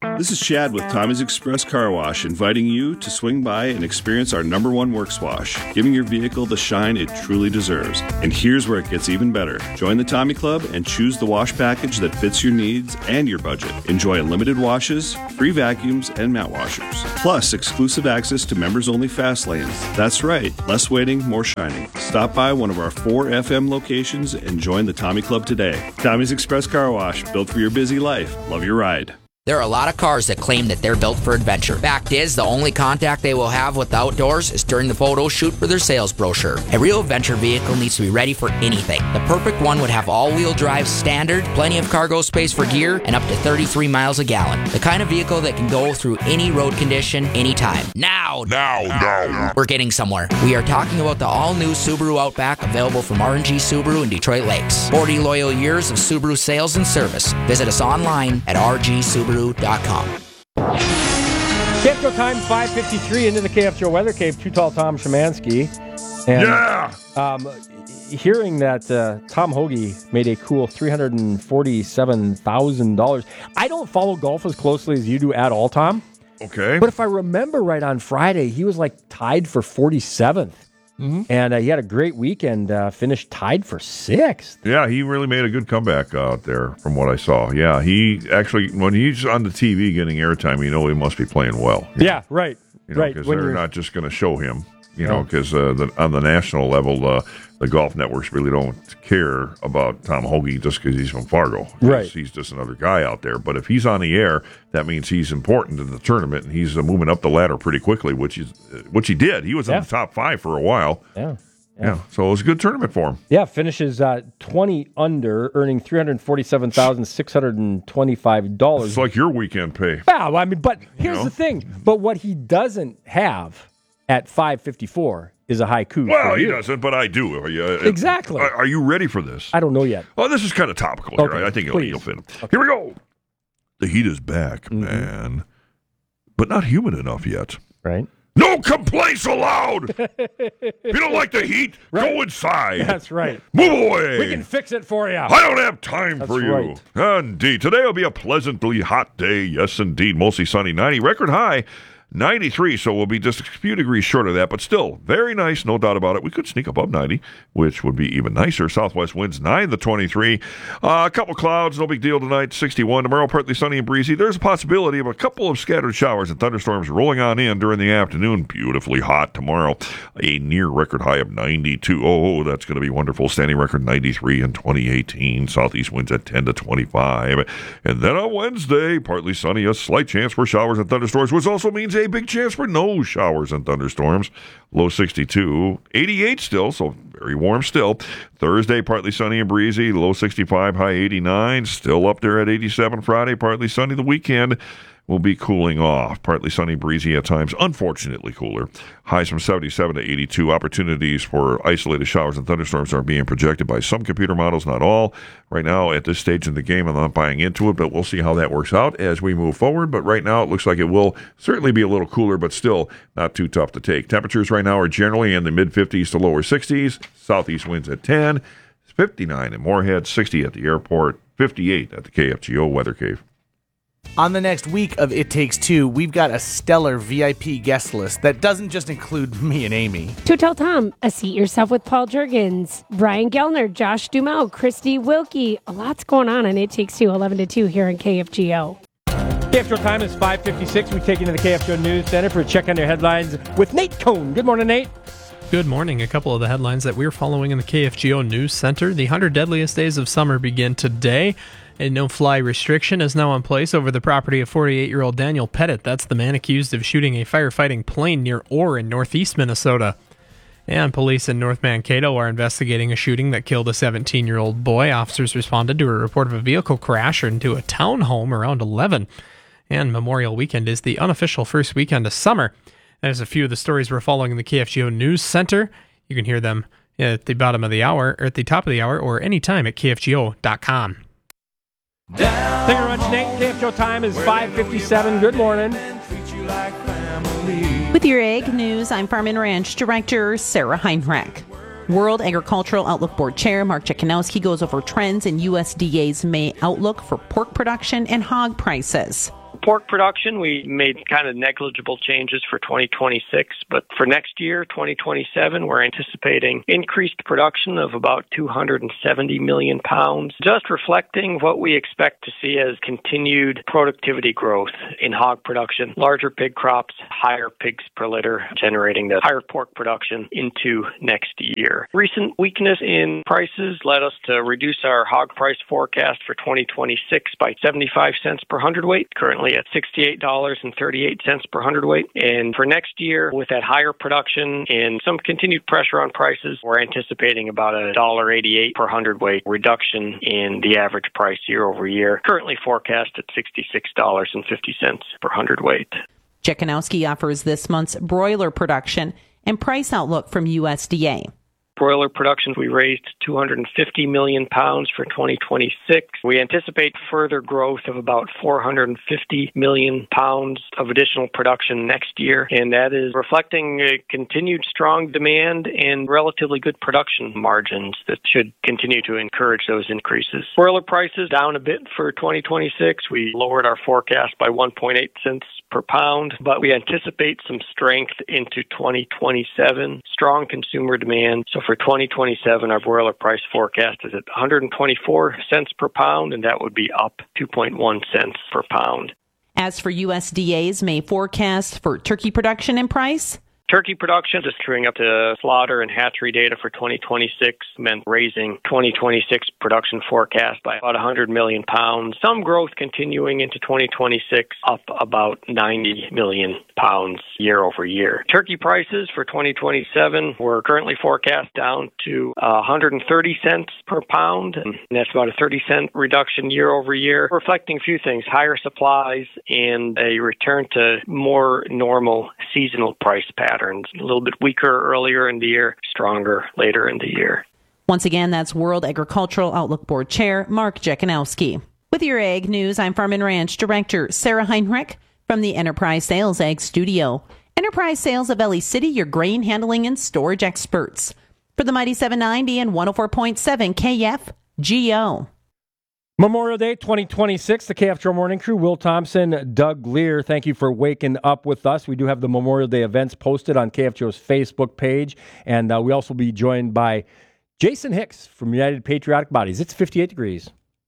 Speaker 4: This is Chad with Tommy's Express Car Wash, inviting you to swing by and experience our number one works wash, giving your vehicle the shine it truly deserves. And here's where it gets even better. Join the Tommy Club and choose the wash package that fits your needs and your budget. Enjoy unlimited washes, free vacuums, and mat washers. Plus, exclusive access to members-only fast lanes. That's right, less waiting, more shining. Stop by one of our four F M locations and join the Tommy Club today. Tommy's Express Car Wash, built for your busy life. Love your ride.
Speaker 5: There are a lot of cars that claim that they're built for adventure. Fact is, the only contact they will have with the outdoors is during the photo shoot for their sales brochure. A real adventure vehicle needs to be ready for anything. The perfect one would have all-wheel drive standard, plenty of cargo space for gear, and up to thirty-three miles a gallon. The kind of vehicle that can go through any road condition, anytime. Now! Now! Now! We're getting somewhere. We are talking about the all-new Subaru Outback, available from R and G Subaru in Detroit Lakes. forty loyal years of Subaru sales and service. Visit us online at r g subaru dot com.
Speaker 11: K F G O time, five fifty-three into the K F G O Weather Cave. Too Tall Tom Szymanski. And,
Speaker 18: yeah!
Speaker 11: Um, hearing that uh, Tom Hoge made a cool three hundred forty-seven thousand dollars. I don't follow golf as closely as you do at all, Tom.
Speaker 18: Okay.
Speaker 11: But if I remember right, on Friday, he was like tied for forty-seventh. Mm-hmm. And uh, he had a great weekend, uh, finished tied for sixth.
Speaker 18: Yeah, he really made a good comeback out there from what I saw. Yeah, he actually, when he's on the T V getting airtime, you know he must be playing well.
Speaker 11: Yeah, right.
Speaker 18: You know,
Speaker 11: right.
Speaker 18: Because
Speaker 11: When
Speaker 18: they're
Speaker 11: you're-
Speaker 18: not just going to show him, you know, because uh, the, on the national level, uh, the golf networks really don't care about Tom Hoge just because he's from Fargo.
Speaker 11: Right.
Speaker 18: He's just another guy out there. But if he's on the air, that means he's important in the tournament, and he's uh, moving up the ladder pretty quickly, which is uh, which he did. He was
Speaker 11: Yeah.
Speaker 18: in the top five for a while.
Speaker 11: Yeah.
Speaker 18: Yeah. So it was a good tournament for him.
Speaker 11: Yeah, finishes uh, twenty under, earning three hundred forty-seven thousand six hundred twenty-five dollars.
Speaker 18: It's like your weekend pay.
Speaker 11: Yeah, well, I mean, but here's
Speaker 18: know?
Speaker 11: the thing. But what he doesn't have at five fifty-four is a haiku.
Speaker 18: Well,
Speaker 11: for
Speaker 18: he
Speaker 11: you.
Speaker 18: doesn't, but I do. Are you, uh,
Speaker 11: Exactly.
Speaker 18: Are, are you ready for this?
Speaker 11: I don't know yet.
Speaker 18: Oh, this is kind of topical here.
Speaker 11: Okay,
Speaker 18: I think it'll,
Speaker 11: please.
Speaker 18: you'll fit. Here we go. The heat is back,
Speaker 11: Mm-hmm.
Speaker 18: man, but not humid enough yet.
Speaker 11: Right.
Speaker 18: No complaints allowed. If you don't like the heat, go inside.
Speaker 11: That's right.
Speaker 18: Move away.
Speaker 11: We can fix it for you.
Speaker 18: I don't have time
Speaker 11: That's
Speaker 18: for you.
Speaker 11: right.
Speaker 18: Indeed. Today will be a pleasantly hot day. Yes, indeed. Mostly sunny. ninety. Record high. ninety-three, so we'll be just a few degrees short of that, but still very nice, no doubt about it. We could sneak above ninety, which would be even nicer. Southwest winds nine to twenty-three. Uh, a couple clouds, no big deal tonight, sixty-one. Tomorrow, partly sunny and breezy. There's a possibility of a couple of scattered showers and thunderstorms rolling on in during the afternoon. Beautifully hot tomorrow. A near record high of ninety-two. Oh, that's going to be wonderful. Standing record ninety-three in twenty eighteen. Southeast winds at ten to twenty-five. And then on Wednesday, partly sunny, a slight chance for showers and thunderstorms, which also means a big chance for no showers and thunderstorms. Low sixty-two, eighty-eight still, so very warm still. Thursday, partly sunny and breezy. Low sixty-five, high eighty-nine. Still up there at eighty-seven. Friday, partly sunny. The weekend will be cooling off. Partly sunny, breezy at times. Unfortunately cooler. Highs from seventy-seven to eighty-two. Opportunities for isolated showers and thunderstorms are being projected by some computer models, not all. Right now, at this stage in the game, I'm not buying into it, but we'll see how that works out as we move forward. But right now, it looks like it will certainly be a little cooler, but still not too tough to take. Temperatures right now are generally in the mid-fifties to lower sixties. Southeast winds at ten. It's fifty-nine in Moorhead, sixty at the airport, fifty-eight at the K F G O Weather Cave.
Speaker 9: On the next week of It Takes Two, we've got a stellar V I P guest list that doesn't just include me and Amy.
Speaker 8: To Tell Tom, A Seat Yourself with Paul Jurgens, Brian Gellner, Josh Dumel, Christy Wilkie. A lot's going on on It Takes Two, eleven to two here on K F G O.
Speaker 11: K F G O time is five fifty-six. We take you to the K F G O News Center for a check on your headlines with Nate Cohn. Good morning, Nate.
Speaker 12: Good morning. A couple of the headlines that we're following in the K F G O News Center. The one hundred deadliest days of summer begin today. A no-fly restriction is now in place over the property of forty-eight-year-old Daniel Pettit. That's the man accused of shooting a firefighting plane near Orr in northeast Minnesota. And police in North Mankato are investigating a shooting that killed a seventeen-year-old boy. Officers responded to a report of a vehicle crash into a townhome around eleven. And Memorial Weekend is the unofficial first weekend of summer. There's a few of the stories we're following in the K F G O News Center. You can hear them at the bottom of the hour, or at the top of the hour, or anytime at K F G O dot com.
Speaker 11: Thank you very much, Nate. K F G O time is five fifty-seven. Good morning.
Speaker 23: With your Ag News, I'm Farm and Ranch Director Sarah Heinrich. World Agricultural Outlook Board Chair Mark Jekanowski goes over trends in U S D A's May outlook for pork production and hog prices.
Speaker 3: pork production, we made kind of negligible changes for twenty twenty-six, but for next year, twenty twenty-seven, we're anticipating increased production of about two hundred seventy million pounds, just reflecting what we expect to see as continued productivity growth in hog production, larger pig crops, higher pigs per litter, generating the higher pork production into next year. Recent weakness in prices led us to reduce our hog price forecast for twenty twenty-six by seventy-five cents per hundredweight, currently at sixty-eight dollars and thirty-eight cents per hundredweight. And for next year, with that higher production and some continued pressure on prices, we're anticipating about a one dollar eighty-eight per hundredweight reduction in the average price year over year, currently forecast at sixty-six dollars and fifty cents per hundredweight.
Speaker 23: Jekanowski offers this month's broiler production and price outlook from U S D A.
Speaker 3: Broiler production, we raised two hundred fifty million pounds for twenty twenty-six. We anticipate further growth of about four hundred fifty million pounds of additional production next year, and that is reflecting a continued strong demand and relatively good production margins that should continue to encourage those increases. Broiler prices down a bit for twenty twenty-six. We lowered our forecast by one point eight cents per pound, but we anticipate some strength into twenty twenty-seven. Strong consumer demand. So for twenty twenty-seven, our broiler price forecast is at one hundred twenty-four cents per pound, and that would be up two point one cents per pound.
Speaker 23: As for U S D A's May forecast for turkey production and price,
Speaker 3: turkey production, just truing up to slaughter and hatchery data for twenty twenty-six, meant raising twenty twenty-six production forecast by about one hundred million pounds. Some growth continuing into twenty twenty-six, up about ninety million pounds year over year. Turkey prices for twenty twenty-seven were currently forecast down to uh, one hundred thirty cents per pound, and that's about a thirty cent reduction year over year, reflecting a few things: higher supplies and a return to more normal seasonal price patterns. A little bit weaker earlier in the year, stronger later in the year.
Speaker 23: Once again, that's World Agricultural Outlook Board Chair Mark Jekanowski. With your Ag News, I'm Farm and Ranch Director Sarah Heinrich from the Enterprise Sales Ag Studio. Enterprise Sales of Ely City, your grain handling and storage experts. For the Mighty seven ninety and one oh four point seven K F G O.
Speaker 11: Memorial Day twenty twenty-six, the K F G O Morning Crew, Will Thompson, Doug Lear, thank you for waking up with us. We do have the Memorial Day events posted on K F G O's Facebook page, and uh, we also be joined by Jason Hicks from United Patriotic Bodies. It's fifty-eight degrees.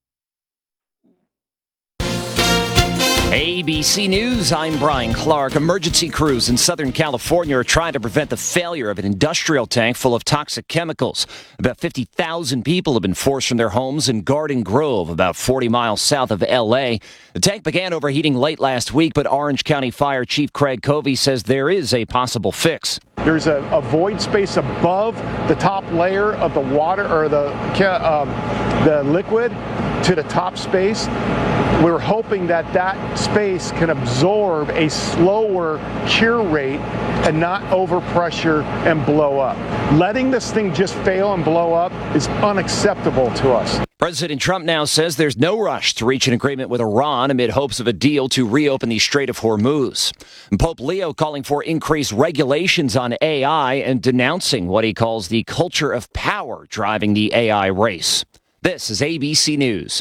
Speaker 6: A B C News, I'm Brian Clark. Emergency crews in Southern California are trying to prevent the failure of an industrial tank full of toxic chemicals. About fifty thousand people have been forced from their homes in Garden Grove, about forty miles south of L A. The tank began overheating late last week, but Orange County Fire Chief Craig Covey says there is a possible fix.
Speaker 7: There's a, a void space above the top layer of the water or the um, the liquid to the top space. We're hoping that that space can absorb a slower cure rate and not overpressure and blow up. Letting this thing just fail and blow up is unacceptable to us.
Speaker 6: President Trump now says there's no rush to reach an agreement with Iran amid hopes of a deal to reopen the Strait of Hormuz. Pope Leo calling for increased regulations on A I and denouncing what he calls the culture of power driving the A I race. This is A B C News.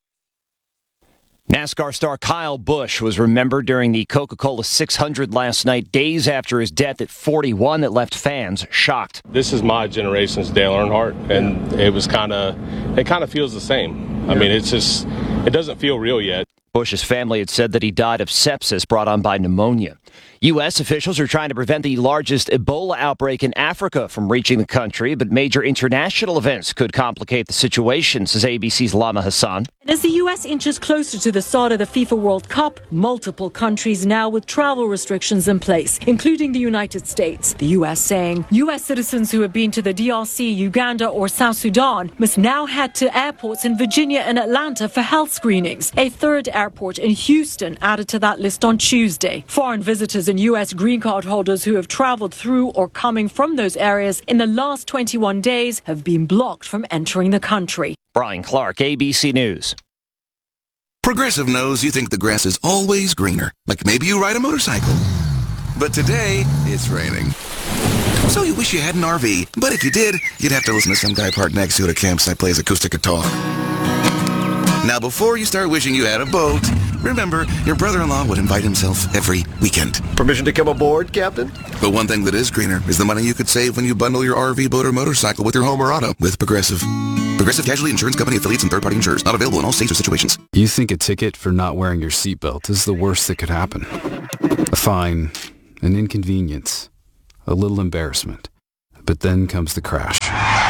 Speaker 6: NASCAR star Kyle Busch was remembered during the Coca-Cola six hundred last night, days after his death at forty-one, that left fans shocked.
Speaker 24: This is my generation's Dale Earnhardt, and it was kind of, it kind of feels the same. I mean, it's just, it doesn't feel real yet.
Speaker 6: Bush's family had said that he died of sepsis brought on by pneumonia. U S officials are trying to prevent the largest Ebola outbreak in Africa from reaching the country, but major international events could complicate the situation, says A B C's Lama Hassan.
Speaker 25: As the U S inches closer to the start of the FIFA World Cup, multiple countries now with travel restrictions in place, including the United States. The U S saying U S citizens who have been to the D R C, Uganda or South Sudan must now head to airports in Virginia and Atlanta for health screenings. A third airport in Houston added to that list on Tuesday. Foreign visitors and U S green card holders who have traveled through or coming from those areas in the last twenty-one days have been blocked from entering the country.
Speaker 6: Brian Clark, A B C News.
Speaker 26: Progressive knows you think the grass is always greener, like maybe you ride a motorcycle. But today, it's raining. So you wish you had an R V, but if you did, you'd have to listen to some guy parked next to you at a campsite plays acoustic guitar. Now before you start wishing you had a boat, Remember, your brother-in-law would invite himself every weekend.
Speaker 13: Permission to come aboard, Captain?
Speaker 26: But one thing that is greener is the money you could save when you bundle your R V, boat, or motorcycle with your home or auto with Progressive. Progressive Casualty Insurance Company affiliates and third-party insurers. Not available in all states or situations.
Speaker 14: You think a ticket for not wearing your seatbelt is the worst that could happen. A fine, an inconvenience, a little embarrassment. But then comes the crash.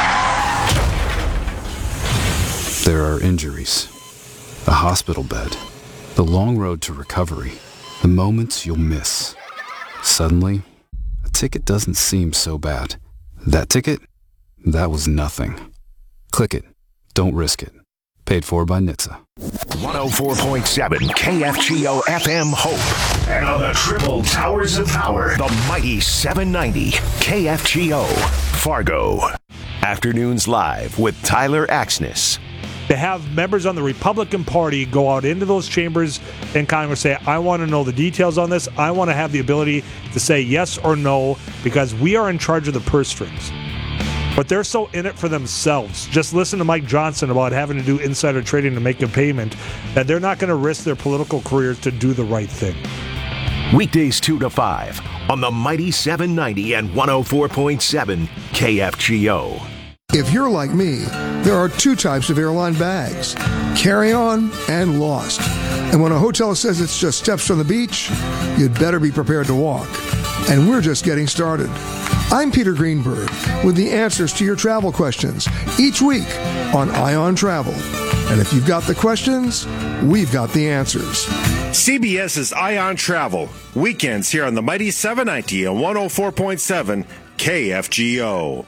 Speaker 14: There are injuries, a hospital bed, the long road to recovery, the moments you'll miss. Suddenly, a ticket doesn't seem so bad. That ticket? That was nothing. Click it. Don't risk it. Paid for by N H T S A.
Speaker 15: one oh four point seven K F G O F M Hope. And on the triple towers of power, the mighty seven ninety K F G O Fargo. Afternoons Live with Tyler Axness.
Speaker 17: To have members on the Republican Party go out into those chambers in Congress say, I want to know the details on this. I want to have the ability to say yes or no because we are in charge of the purse strings. But they're so in it for themselves. Just listen to Mike Johnson about having to do insider trading to make a payment that they're not going to risk their political careers to do the right thing.
Speaker 15: Weekdays two to five on the mighty seven ninety and one oh four point seven K F G O.
Speaker 19: If you're like me, there are two types of airline bags, carry-on and lost. And when a hotel says it's just steps from the beach, you'd better be prepared to walk. And we're just getting started. I'm Peter Greenberg with the answers to your travel questions each week on Ion Travel. And if you've got the questions, we've got the answers.
Speaker 20: CBS's Ion Travel, weekends here on the mighty seven ninety and one oh four point seven K F G O.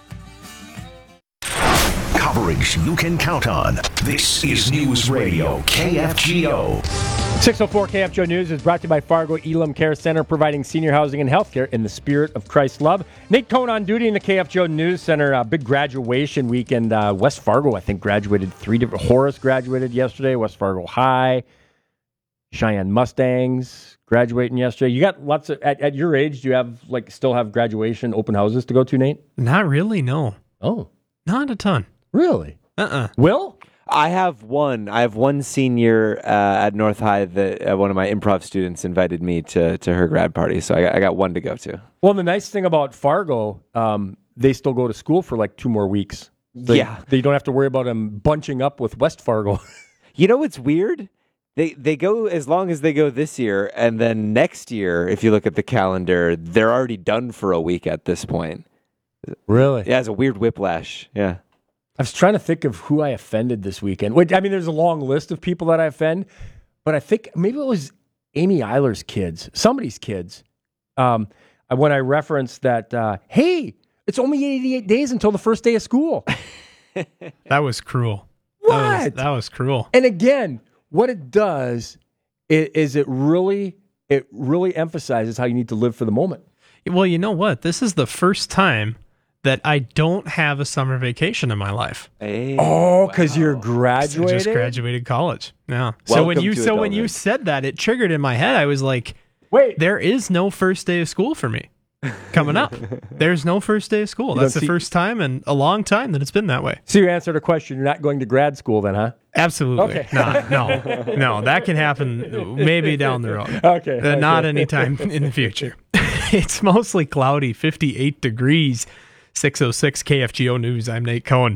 Speaker 15: Coverage you can count on. This is News Radio K F G O.
Speaker 11: six oh four K F G O News is brought to you by Fargo Elam Care Center, providing senior housing and healthcare in the spirit of Christ's love. Nate Cohn on duty in the K F G O News Center. Uh, big graduation weekend. Uh, West Fargo, I think, graduated three different. Horace graduated yesterday. West Fargo High. Cheyenne Mustangs graduating yesterday. You got lots of, at, at your age, do you have, like, still have graduation open houses to go to, Nate?
Speaker 12: Not really, no.
Speaker 11: Oh.
Speaker 12: Not a ton.
Speaker 11: Really?
Speaker 12: Uh-uh.
Speaker 11: Will?
Speaker 10: I have one. I have one senior uh, at North High that uh, one of my improv students invited me to to her grad party, so I got, I got one to go to.
Speaker 11: Well, the nice thing about Fargo, um, they still go to school for like two more weeks. They,
Speaker 10: yeah.
Speaker 11: They don't have to worry about them bunching up with West Fargo.
Speaker 10: You know what's weird? They they go as long as they go this year, and then next year, if you look at the calendar, they're already done for a week at this point.
Speaker 11: Really?
Speaker 10: Yeah, it's a weird whiplash. Yeah.
Speaker 11: I was trying to think of who I offended this weekend. Wait, I mean, there's a long list of people that I offend, but I think maybe it was Amy Eiler's kids, somebody's kids. Um, when I referenced that, uh, hey, it's only eighty-eight days until the first day of school.
Speaker 12: That was cruel.
Speaker 11: What?
Speaker 12: That was, that was cruel.
Speaker 11: And again, what it does is, is it really it really emphasizes how you need to live for the moment.
Speaker 12: Well, you know what? This is the first time that I don't have a summer vacation in my life.
Speaker 10: Hey,
Speaker 11: oh, because wow. You're graduating?
Speaker 12: I just graduated college. Yeah. So when you so when you said that, it triggered in my head. I was like,
Speaker 11: "Wait,
Speaker 12: there is no first day of school for me coming up. There's no first day of school. That's the see- first time in a long time that it's been that way."
Speaker 11: So you answered a question. You're not going to grad school then, huh?
Speaker 12: Absolutely.
Speaker 11: Okay.
Speaker 12: No, no, no. That can happen maybe down the road.
Speaker 11: Okay.
Speaker 12: Uh,
Speaker 11: okay.
Speaker 12: Not anytime in the future. It's mostly cloudy, fifty-eight degrees. six oh six K F G O News. I'm Nate Cohn.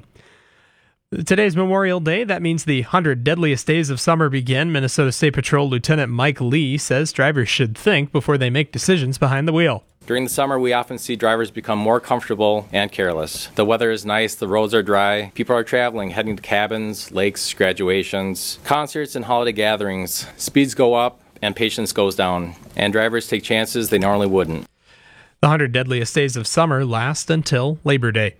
Speaker 12: Today's Memorial Day. That means the one hundred deadliest days of summer begin. Minnesota State Patrol Lieutenant Mike Lee says drivers should think before they make decisions behind the wheel.
Speaker 27: During the summer, we often see drivers become more comfortable and careless. The weather is nice, the roads are dry, people are traveling, heading to cabins, lakes, graduations, concerts, and holiday gatherings. Speeds go up and patience goes down, and drivers take chances they normally wouldn't.
Speaker 12: The one hundred deadliest days of summer last until Labor Day.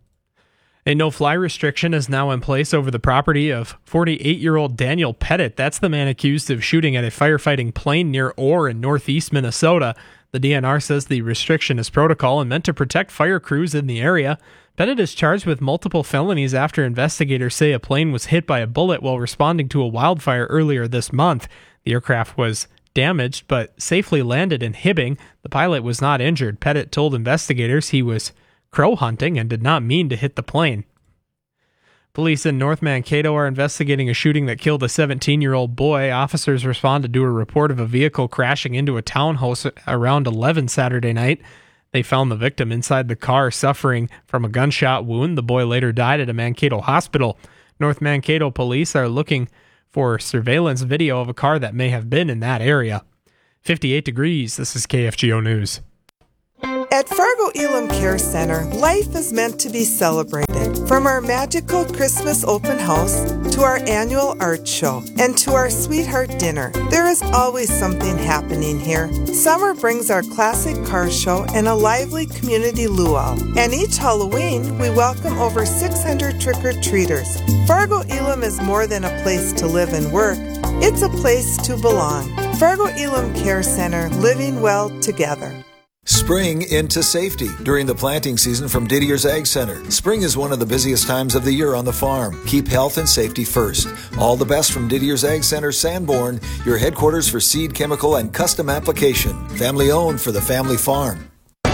Speaker 12: A no-fly restriction is now in place over the property of forty-eight-year-old Daniel Pettit. That's the man accused of shooting at a firefighting plane near Orr in northeast Minnesota. The D N R says the restriction is protocol and meant to protect fire crews in the area. Pettit is charged with multiple felonies after investigators say a plane was hit by a bullet while responding to a wildfire earlier this month. The aircraft was damaged but safely landed in Hibbing. The pilot was not injured. Pettit told investigators he was crow hunting and did not mean to hit the plane. Police in North Mankato are investigating a shooting that killed a seventeen-year-old boy. Officers responded to a report of a vehicle crashing into a townhouse around eleven Saturday night. They found the victim inside the car suffering from a gunshot wound. The boy later died at a Mankato hospital. North Mankato police are looking for surveillance video of a car that may have been in that area. fifty-eight degrees. This is K F G O News.
Speaker 1: At Fargo Elam Care Center, life is meant to be celebrated. From our magical Christmas open house to our annual art show and to our sweetheart dinner, there is always something happening here. Summer brings our classic car show and a lively community luau. And each Halloween, we welcome over six hundred trick-or-treaters. Fargo Elam is more than a place to live and work. It's a place to belong. Fargo Elam Care Center, living well together.
Speaker 13: Spring into safety during the planting season from Didier's Ag Center. Spring is one of the busiest times of the year on the farm. Keep health and safety first. All the best from Didier's Ag Center, Sanborn, your headquarters for seed, chemical, and custom application. Family owned for the family farm.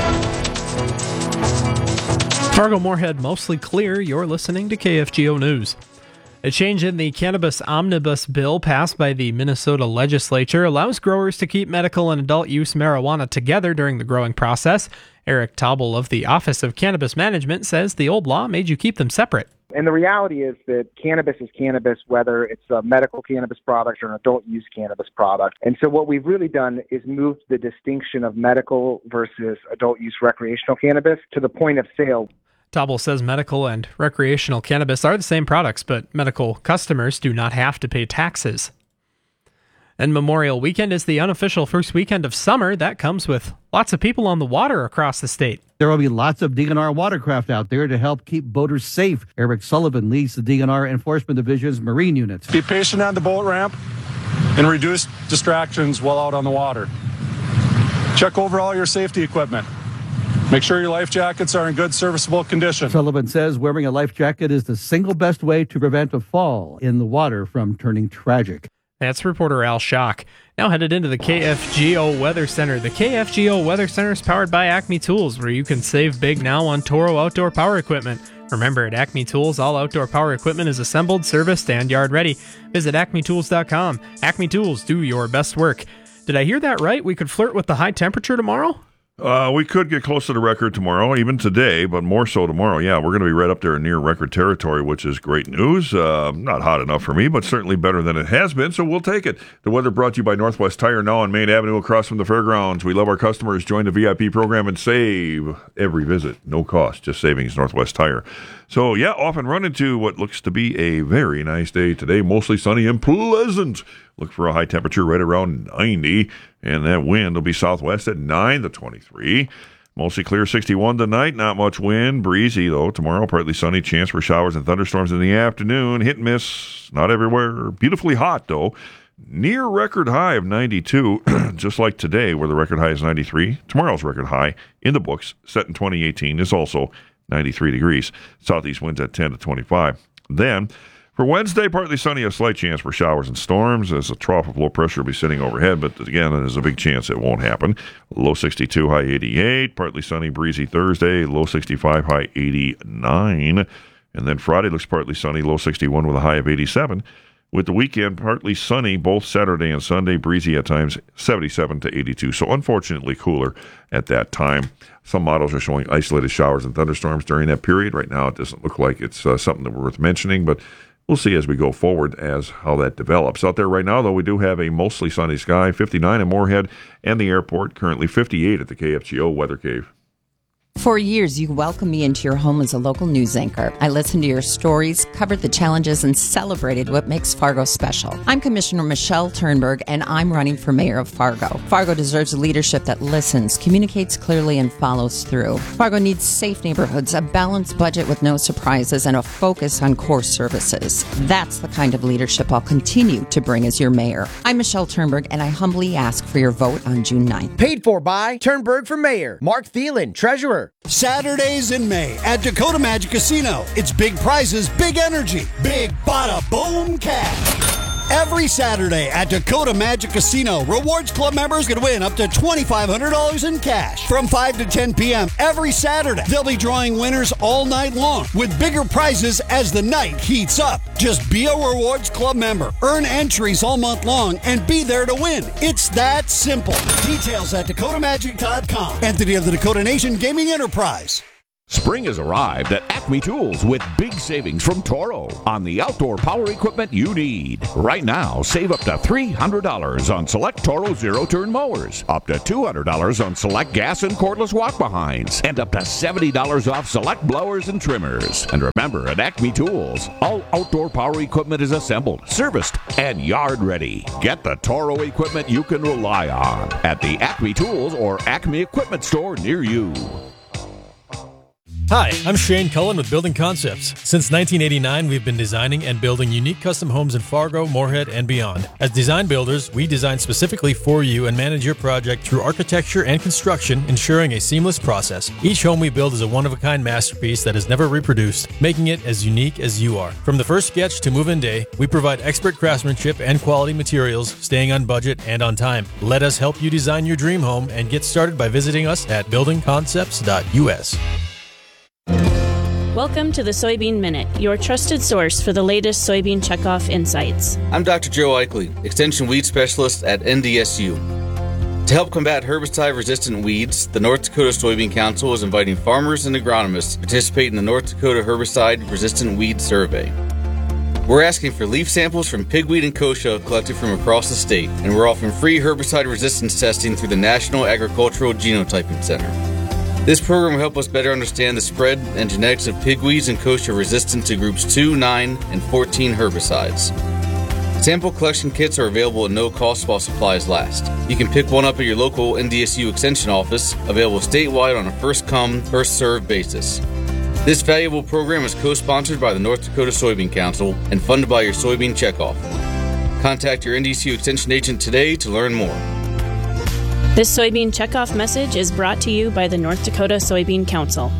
Speaker 12: Fargo Moorhead mostly clear. You're listening to K F G O News. A change in the cannabis omnibus bill passed by the Minnesota legislature allows growers to keep medical and adult use marijuana together during the growing process. Eric Taubel of the Office of Cannabis Management says the old law made you keep them separate.
Speaker 2: And the reality is that cannabis is cannabis, whether it's a medical cannabis product or an adult use cannabis product. And so what we've really done is moved the distinction of medical versus adult use recreational cannabis to the point of sale.
Speaker 12: Taubel says medical and recreational cannabis are the same products, but medical customers do not have to pay taxes. And Memorial Weekend is the unofficial first weekend of summer. That comes with lots of people on the water across the state.
Speaker 4: There will be lots of D N R watercraft out there to help keep boaters safe. Eric Sullivan leads the D N R Enforcement Division's Marine units.
Speaker 5: Be patient on the boat ramp and reduce distractions while out on the water. Check over all your safety equipment. Make sure your life jackets are in good serviceable condition.
Speaker 4: Sullivan says wearing a life jacket is the single best way to prevent a fall in the water from turning tragic.
Speaker 12: That's reporter Al Schock. Now headed into the K F G O Weather Center. The K F G O Weather Center is powered by Acme Tools, where you can save big now on Toro outdoor power equipment. Remember, at Acme Tools, all outdoor power equipment is assembled, serviced, and yard ready. Visit acme tools dot com. Acme Tools, do your best work. Did I hear that right? We could flirt with the high temperature tomorrow?
Speaker 18: Uh, we could get close to the record tomorrow, even today, but more so tomorrow. Yeah, we're going to be right up there near record territory, which is great news. Uh, not hot enough for me, but certainly better than it has been, so we'll take it. The weather brought to you by Northwest Tire, now on Main Avenue across from the fairgrounds. We love our customers. Join the V I P program and save every visit. No cost, just savings, Northwest Tire. So, yeah, off and running to what looks to be a very nice day today. Mostly sunny and pleasant. Look for a high temperature right around ninety, and that wind will be southwest at nine to twenty-three. Mostly clear, sixty-one tonight. Not much wind. Breezy, though. Tomorrow, partly sunny. Chance for showers and thunderstorms in the afternoon. Hit and miss. Not everywhere. Beautifully hot, though. Near record high of ninety-two, just like today, where the record high is ninety-three. Tomorrow's record high in the books, set in twenty eighteen, is also ninety-three degrees. Southeast winds at ten to twenty-five. Then, for Wednesday, partly sunny, a slight chance for showers and storms as a trough of low pressure will be sitting overhead, but again, there's a big chance it won't happen. Low sixty-two, high eighty-eight, partly sunny, breezy Thursday, low sixty-five, high eighty-nine. And then Friday looks partly sunny, low sixty-one with a high of eighty-seven. With the weekend, partly sunny, both Saturday and Sunday, breezy at times, seventy-seven to eighty-two. So unfortunately cooler at that time. Some models are showing isolated showers and thunderstorms during that period. Right now, it doesn't look like it's uh, something that worth mentioning, but we'll see as we go forward as how that develops. Out there right now, though, we do have a mostly sunny sky, fifty-nine in Moorhead and the airport, currently fifty-eight at the K F G O Weather Cave.
Speaker 16: For years, you welcomed me into your home as a local news anchor. I listened to your stories, covered the challenges, and celebrated what makes Fargo special. I'm Commissioner Michelle Turnberg, and I'm running for mayor of Fargo. Fargo deserves a leadership that listens, communicates clearly, and follows through. Fargo needs safe neighborhoods, a balanced budget with no surprises, and a focus on core services. That's the kind of leadership I'll continue to bring as your mayor. I'm Michelle Turnberg, and I humbly ask for your vote on June ninth.
Speaker 21: Paid for by Turnberg for Mayor, Mark Thielen, Treasurer.
Speaker 22: Saturdays in May at Dakota Magic Casino. It's big prizes, big energy, big bada boom cash. every Saturday at Dakota Magic Casino. Rewards Club members can win up to twenty-five hundred dollars in cash. From five to ten p.m. every Saturday, they'll be drawing winners all night long with bigger prizes as the night heats up. Just be a Rewards Club member, earn entries all month long, and be there to win. It's that simple. Details at dakota magic dot com. Entity of the Dakota Nation Gaming Enterprise.
Speaker 3: Spring has arrived at Acme Tools with big savings from Toro on the outdoor power equipment you need. Right now, save up to three hundred dollars on select Toro zero-turn mowers, up to two hundred dollars on select gas and cordless walk-behinds, and up to seventy dollars off select blowers and trimmers. And remember, at Acme Tools, all outdoor power equipment is assembled, serviced, and yard ready. Get the Toro equipment you can rely on at the Acme Tools or Acme Equipment store near you.
Speaker 7: Hi, I'm Shane Cullen with Building Concepts. Since nineteen eighty-nine, we've been designing and building unique custom homes in Fargo, Moorhead, and beyond. As design builders, we design specifically for you and manage your project through architecture and construction, ensuring a seamless process. Each home we build is a one-of-a-kind masterpiece that is never reproduced, making it as unique as you are. From the first sketch to move-in day, we provide expert craftsmanship and quality materials, staying on budget and on time. Let us help you design your dream home and get started by visiting us at building concepts dot u s.
Speaker 8: Welcome to the Soybean Minute, your trusted source for the latest soybean checkoff insights.
Speaker 9: I'm Doctor Joe Eichley, Extension Weed Specialist at N D S U. To help combat herbicide-resistant weeds, the North Dakota Soybean Council is inviting farmers and agronomists to participate in the North Dakota Herbicide-Resistant Weed Survey. We're asking for leaf samples from pigweed and kochia collected from across the state, and we're offering free herbicide resistance testing through the National Agricultural Genotyping Center. This program will help us better understand the spread and genetics of pigweeds and kochia resistant to groups two, nine, and fourteen herbicides. Sample collection kits are available at no cost while supplies last. You can pick one up at your local N D S U Extension office, available statewide on a first-come, first-served basis. This valuable program is co-sponsored by the North Dakota Soybean Council and funded by your soybean checkoff. Contact your N D S U Extension agent today to learn more.
Speaker 8: This soybean checkoff message is brought to you by the North Dakota Soybean Council.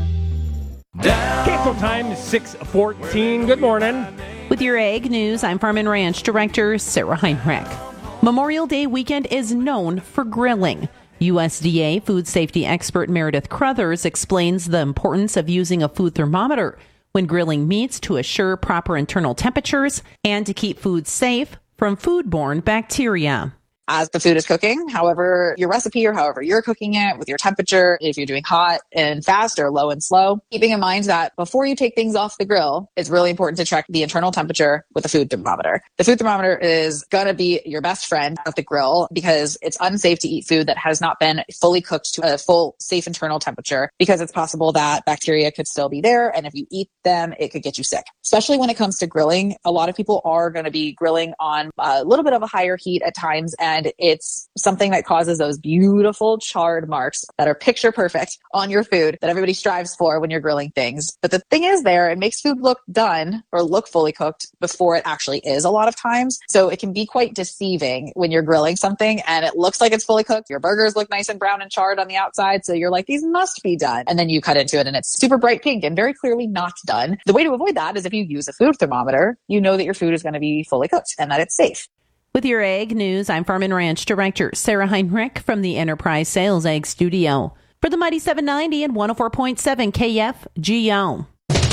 Speaker 11: Cancel time, six fourteen. Good morning.
Speaker 23: With your Ag News, I'm Farm and Ranch Director Sarah Heinrich. Memorial Day weekend is known for grilling. U S D A food safety expert Meredith Crothers explains the importance of using a food thermometer when grilling meats to assure proper internal temperatures and to keep food safe from foodborne bacteria.
Speaker 24: As the food is cooking, however your recipe or however you're cooking it with your temperature, if you're doing hot and fast or low and slow, keeping in mind that before you take things off the grill, it's really important to check the internal temperature with a food thermometer. The food thermometer is going to be your best friend at the grill because it's unsafe to eat food that has not been fully cooked to a full safe internal temperature because it's possible that bacteria could still be there. And if you eat them, it could get you sick. Especially when it comes to grilling, a lot of people are going to be grilling on a little bit of a higher heat at times. And it's something that causes those beautiful charred marks that are picture perfect on your food that everybody strives for when you're grilling things. But the thing is there, it makes food look done or look fully cooked before it actually is a lot of times. So it can be quite deceiving when you're grilling something and it looks like it's fully cooked. Your burgers look nice and brown and charred on the outside. So you're like, these must be done. And then you cut into it and it's super bright pink and very clearly not done. The way to avoid that is if you use a food thermometer, you know that your food is going to be fully cooked and that it's safe.
Speaker 23: With your Ag News, I'm Farm and Ranch Director Sarah Heinrich from the Enterprise Sales Ag Studio. For the Mighty seven ninety and one oh four point seven K F G O.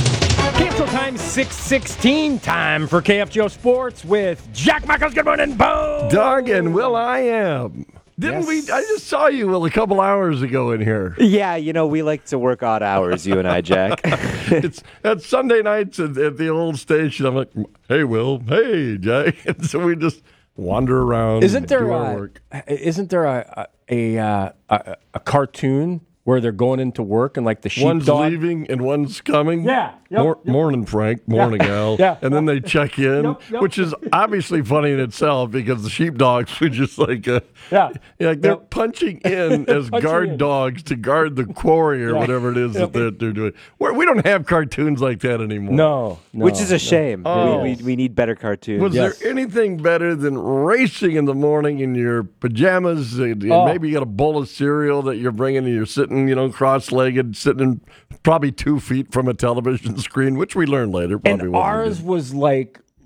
Speaker 11: Cancel time, six sixteen. Time for K F G O Sports with Jack Michaels. Good morning, Bo.
Speaker 25: Doug and Will I Am. Didn't yes. we? I just saw you, Will, a couple hours ago in here.
Speaker 10: Yeah, you know, we like to work odd hours, you and I, Jack.
Speaker 25: it's It's Sunday nights at, at the old station. I'm like, hey, Will. Hey, Jack. And so we just wander around.
Speaker 11: Isn't there,
Speaker 25: do our
Speaker 11: a,
Speaker 25: work.
Speaker 11: Isn't there a, a, a, a, a cartoon where they're going into work and like the sheepdog.
Speaker 25: One's leaving and one's coming.
Speaker 11: Yeah. Yep,
Speaker 25: Mor-
Speaker 11: yep.
Speaker 25: Morning, Frank. Morning,
Speaker 11: yeah.
Speaker 25: Al.
Speaker 11: Yeah.
Speaker 25: And then they check in,
Speaker 11: yep, yep.
Speaker 25: which is obviously funny in itself because the sheepdogs were just like, uh,
Speaker 11: yeah.
Speaker 25: like they're
Speaker 11: yep.
Speaker 25: punching in as
Speaker 11: punching
Speaker 25: guard
Speaker 11: in.
Speaker 25: dogs to guard the quarry or
Speaker 11: yeah.
Speaker 25: whatever it is
Speaker 11: yep.
Speaker 25: that they're, they're doing. We're, we don't have cartoons like that anymore.
Speaker 11: No. no
Speaker 10: which is a shame.
Speaker 25: Oh.
Speaker 10: We, we, we need better cartoons.
Speaker 25: Was
Speaker 11: yes.
Speaker 25: there anything better than racing in the morning in your pajamas? And
Speaker 11: oh.
Speaker 25: maybe you got a bowl of cereal that you're bringing and you're sitting, you know, cross-legged, sitting probably two feet from a television screen, which we learned later. Probably
Speaker 11: and ours was like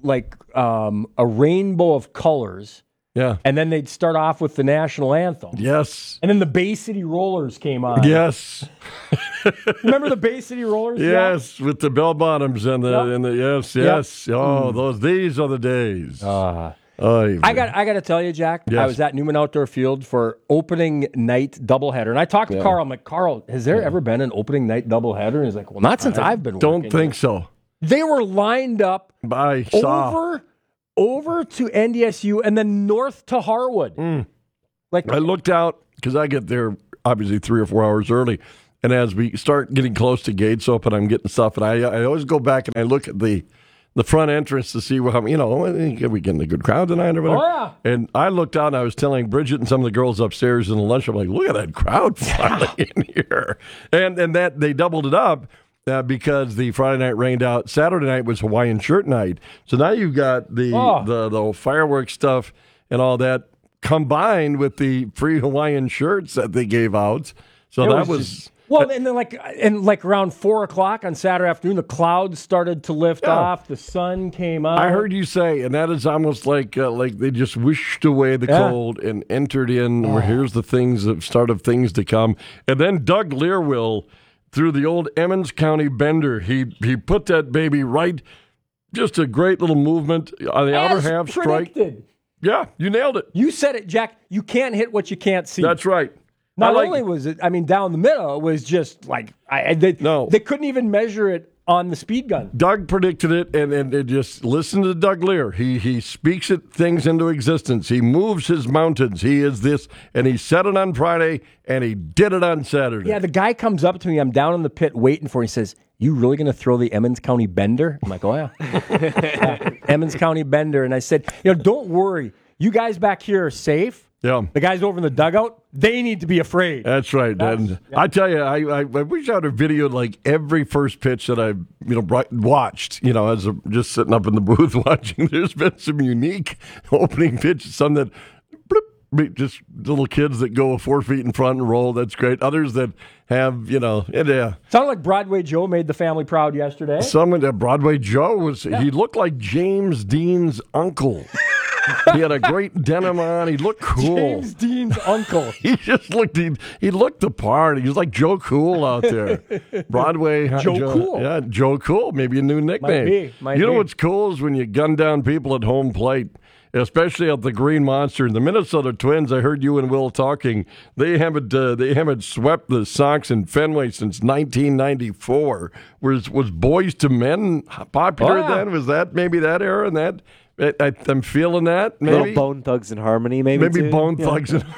Speaker 11: like um, a rainbow of colors.
Speaker 25: Yeah.
Speaker 11: And then they'd start off with the national anthem.
Speaker 25: Yes.
Speaker 11: And then the Bay City Rollers came on.
Speaker 25: Yes.
Speaker 11: Remember the Bay City Rollers?
Speaker 25: Yes, Jack? With the bell bottoms and the
Speaker 11: Yep.
Speaker 25: and the yes, yes.
Speaker 11: Yep.
Speaker 25: Oh,
Speaker 11: Mm.
Speaker 25: those these are the days.
Speaker 11: Uh,
Speaker 25: Oy
Speaker 11: I
Speaker 25: vey.
Speaker 11: got I got to tell you, Jack,
Speaker 25: Yes.
Speaker 11: I was at Newman Outdoor Field for opening night doubleheader. And I talked to
Speaker 25: Yeah.
Speaker 11: Carl. I'm like, Carl, has there ever been an opening night doubleheader? And he's like, well, not since
Speaker 25: I
Speaker 11: I've been
Speaker 25: Don't
Speaker 11: working
Speaker 25: think
Speaker 11: here.
Speaker 25: so.
Speaker 11: They were lined up
Speaker 25: I saw.
Speaker 11: over over to N D S U and then north to Harwood. Like
Speaker 25: I looked out because I get there obviously three or four hours early, and as we start getting close to gates open, I'm getting stuff, and I I always go back and I look at the the front entrance to see what you know are we getting a good crowd tonight or whatever.
Speaker 11: Oh, yeah.
Speaker 25: And I looked out and I was telling Bridget and some of the girls upstairs in the lunch, I'm like, look at that crowd finally in here, and and that they doubled it up. Uh, because the Friday night rained out, Saturday night was Hawaiian shirt night. So now you've got the
Speaker 11: Oh.
Speaker 25: the, the fireworks stuff and all that combined with the free Hawaiian shirts that they gave out. So
Speaker 11: It
Speaker 25: that
Speaker 11: was
Speaker 25: was,
Speaker 11: just- well, and then like and like around four o'clock on Saturday afternoon, the clouds started to lift
Speaker 25: Yeah.
Speaker 11: off. The sun came out.
Speaker 25: I heard you say, and that is almost like uh, like they just wished away the
Speaker 11: Yeah.
Speaker 25: cold and entered in. Where here's the things that start of things to come. And then Doug Learwill, through the old Emmons County bender, he he put that baby right. Just a great little movement on the outer
Speaker 11: As
Speaker 25: half strike.
Speaker 11: predicted.
Speaker 25: Yeah, you nailed it.
Speaker 11: You said it, Jack. You can't hit what you can't see.
Speaker 25: That's right.
Speaker 11: Not
Speaker 25: I like-
Speaker 11: only was it, I mean, down the middle, it was just like I, I they,
Speaker 25: No.
Speaker 11: they couldn't even measure it on the speed gun.
Speaker 25: Doug predicted it, and, and, and just listen to Doug Lear. He he speaks it things into existence. He moves his mountains. He is this, and he said it on Friday, and he did it on Saturday.
Speaker 11: Yeah, the guy comes up to me. I'm down in the pit waiting for him. He says, you really going to throw the Emmons County bender? I'm like, oh, yeah. Yeah, Emmons County bender. And I said, you know, don't worry. You guys back here are safe.
Speaker 25: Yeah.
Speaker 11: The guys over in the dugout, they need to be afraid.
Speaker 25: That's right.
Speaker 11: That's-
Speaker 25: and
Speaker 11: yeah.
Speaker 25: I tell you, I, I, I wish I had a video like every first pitch that I you know bri- watched. You know, as a, just sitting up in the booth watching. There's been some unique opening pitches. Some that bloop, just little kids that go four feet in front and roll. That's great. Others that have you know, and, uh,
Speaker 11: Sounded like Broadway Joe made the family proud yesterday.
Speaker 25: someone at Broadway Joe was. He looked like James Dean's uncle. He had a great denim on. He looked cool.
Speaker 11: James Dean's uncle.
Speaker 25: He just looked. He, he looked the part. He was like Joe Cool out there. Broadway. uh,
Speaker 11: Joe Cool.
Speaker 25: Yeah, Joe Cool. Maybe a new nickname.
Speaker 11: be, might
Speaker 25: you know
Speaker 11: be.
Speaker 25: what's cool is when you gun down people at home plate, especially at the Green Monster. The Minnesota Twins. I heard you and Will talking. They haven't. Uh, they haven't swept the Sox in Fenway since nineteen ninety-four. Was was Boys to Men popular
Speaker 11: Oh, yeah.
Speaker 25: then? Was that maybe that era and that? I, I, I'm feeling that.
Speaker 10: Little
Speaker 25: Maybe
Speaker 10: Bone Thugs and Harmony, maybe.
Speaker 25: Maybe
Speaker 10: too?
Speaker 25: Bone
Speaker 10: Yeah.
Speaker 25: Thugs. And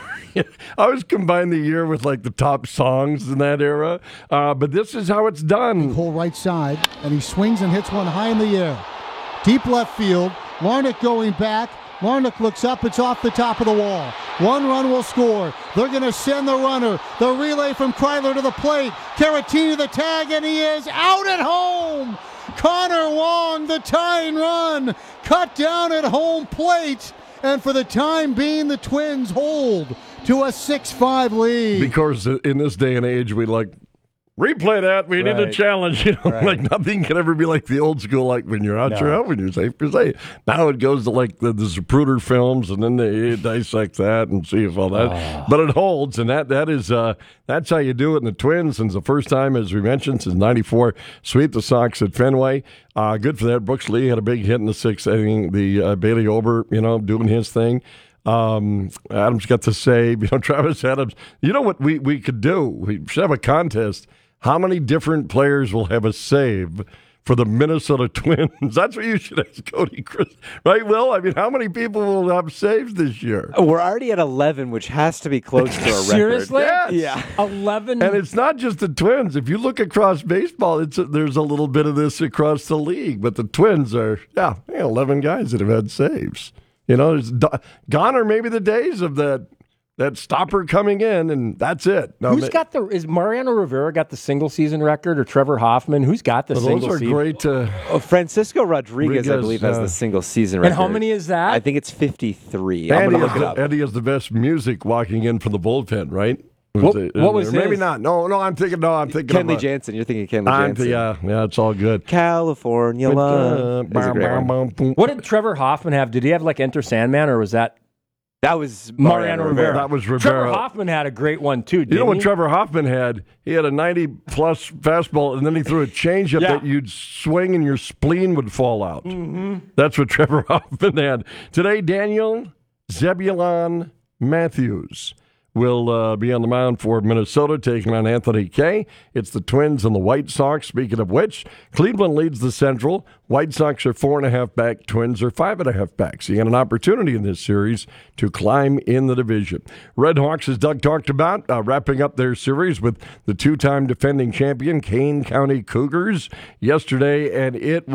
Speaker 25: I always combine the year with like the top songs in that era. Uh, but this is how it's done.
Speaker 6: Hole right side, and he swings and hits one high in the air. Deep left field. Larnach going back. Larnach looks up. It's off the top of the wall. One run will score. They're going to send the runner. The relay from Kryler to the plate. Caratini the tag, and he is out at home. Connor Wong, the tying run, cut down at home plate. And for the time being, the Twins hold to a six five lead.
Speaker 25: Because in this day and age, we like replay that. We need a
Speaker 11: Right.
Speaker 25: challenge. You know,
Speaker 11: Right.
Speaker 25: like nothing can ever be like the old school. Like when you're out,
Speaker 11: No.
Speaker 25: you're out. When you're safe, you're safe. Now it goes to like the, the Zapruder films, and then they dissect that and see if all that.
Speaker 11: Ah.
Speaker 25: But it holds, and that that is uh, that's how you do it. And the Twins, since the first time, as we mentioned, since ninety-four, sweep the Sox at Fenway. Uh, good for that. Brooks Lee had a big hit in the sixth inning. The uh, Bailey Ober, you know, doing his thing. Um, Adams got to save. You know, Travis Adams. You know what we, we could do? We should have a contest. How many different players will have a save for the Minnesota Twins? That's what you should ask Cody Chris. Right, Will? I mean, how many people will have saves this year?
Speaker 10: We're already at eleven, which has to be close to a record.
Speaker 11: Seriously?
Speaker 25: Yes.
Speaker 10: Yeah.
Speaker 11: eleven.
Speaker 25: And it's not just the Twins. If you look across baseball, it's a, there's a little bit of this across the league. But the Twins are, yeah, yeah, eleven guys that have had saves. You know, there's gone are maybe the days of that that stopper coming in, and that's it. No,
Speaker 11: Who's
Speaker 25: ma-
Speaker 11: got the? Is Mariano Rivera got the single season record, or Trevor Hoffman? Who's got the
Speaker 25: Well,
Speaker 11: single
Speaker 25: those are
Speaker 11: season?
Speaker 25: great. Uh,
Speaker 10: Oh, Francisco Rodriguez, I
Speaker 25: Rodriguez,
Speaker 10: believe, has
Speaker 25: uh,
Speaker 10: the single season record.
Speaker 11: And how many is that?
Speaker 10: I think it's fifty-three. I'm
Speaker 25: Eddie
Speaker 10: going to
Speaker 25: has,
Speaker 10: look it
Speaker 25: the,
Speaker 10: up.
Speaker 25: Eddie has the best music walking in from the bullpen, right?
Speaker 11: What-
Speaker 25: it-
Speaker 11: what was
Speaker 25: maybe
Speaker 11: his?
Speaker 25: not? No, no. I'm thinking. No, I'm thinking.
Speaker 10: Kenley
Speaker 25: of, uh,
Speaker 10: Jansen. You're thinking Kenley
Speaker 25: I'm
Speaker 10: Jansen.
Speaker 25: th- yeah, yeah. It's all good.
Speaker 10: California
Speaker 25: But, uh,
Speaker 10: love. That's a great
Speaker 25: bum,
Speaker 10: one.
Speaker 25: bum, bum.
Speaker 11: What did Trevor Hoffman have? Did he have like Enter Sandman, or was that
Speaker 10: That was
Speaker 11: Mariano Rivera?
Speaker 25: That was
Speaker 11: Trevor
Speaker 25: Rivera.
Speaker 11: Hoffman had a great one too.
Speaker 25: You
Speaker 11: Didn't
Speaker 25: know what
Speaker 11: he?
Speaker 25: Trevor Hoffman had? He had a ninety plus fastball, and then he threw a changeup
Speaker 11: Yeah.
Speaker 25: that you'd swing and your spleen would fall out.
Speaker 11: Mhm.
Speaker 25: That's what Trevor Hoffman had. Today, Daniel Zebulon Matthews will uh, be on the mound for Minnesota, taking on Anthony Kay. It's the Twins and the White Sox. Speaking of which, Cleveland leads the Central. White Sox are four and a half back. Twins are five and a half back. So you got an opportunity in this series to climb in the division. Red Hawks, as Doug talked about, uh, wrapping up their series with the two-time defending champion, Kane County Cougars, yesterday, and it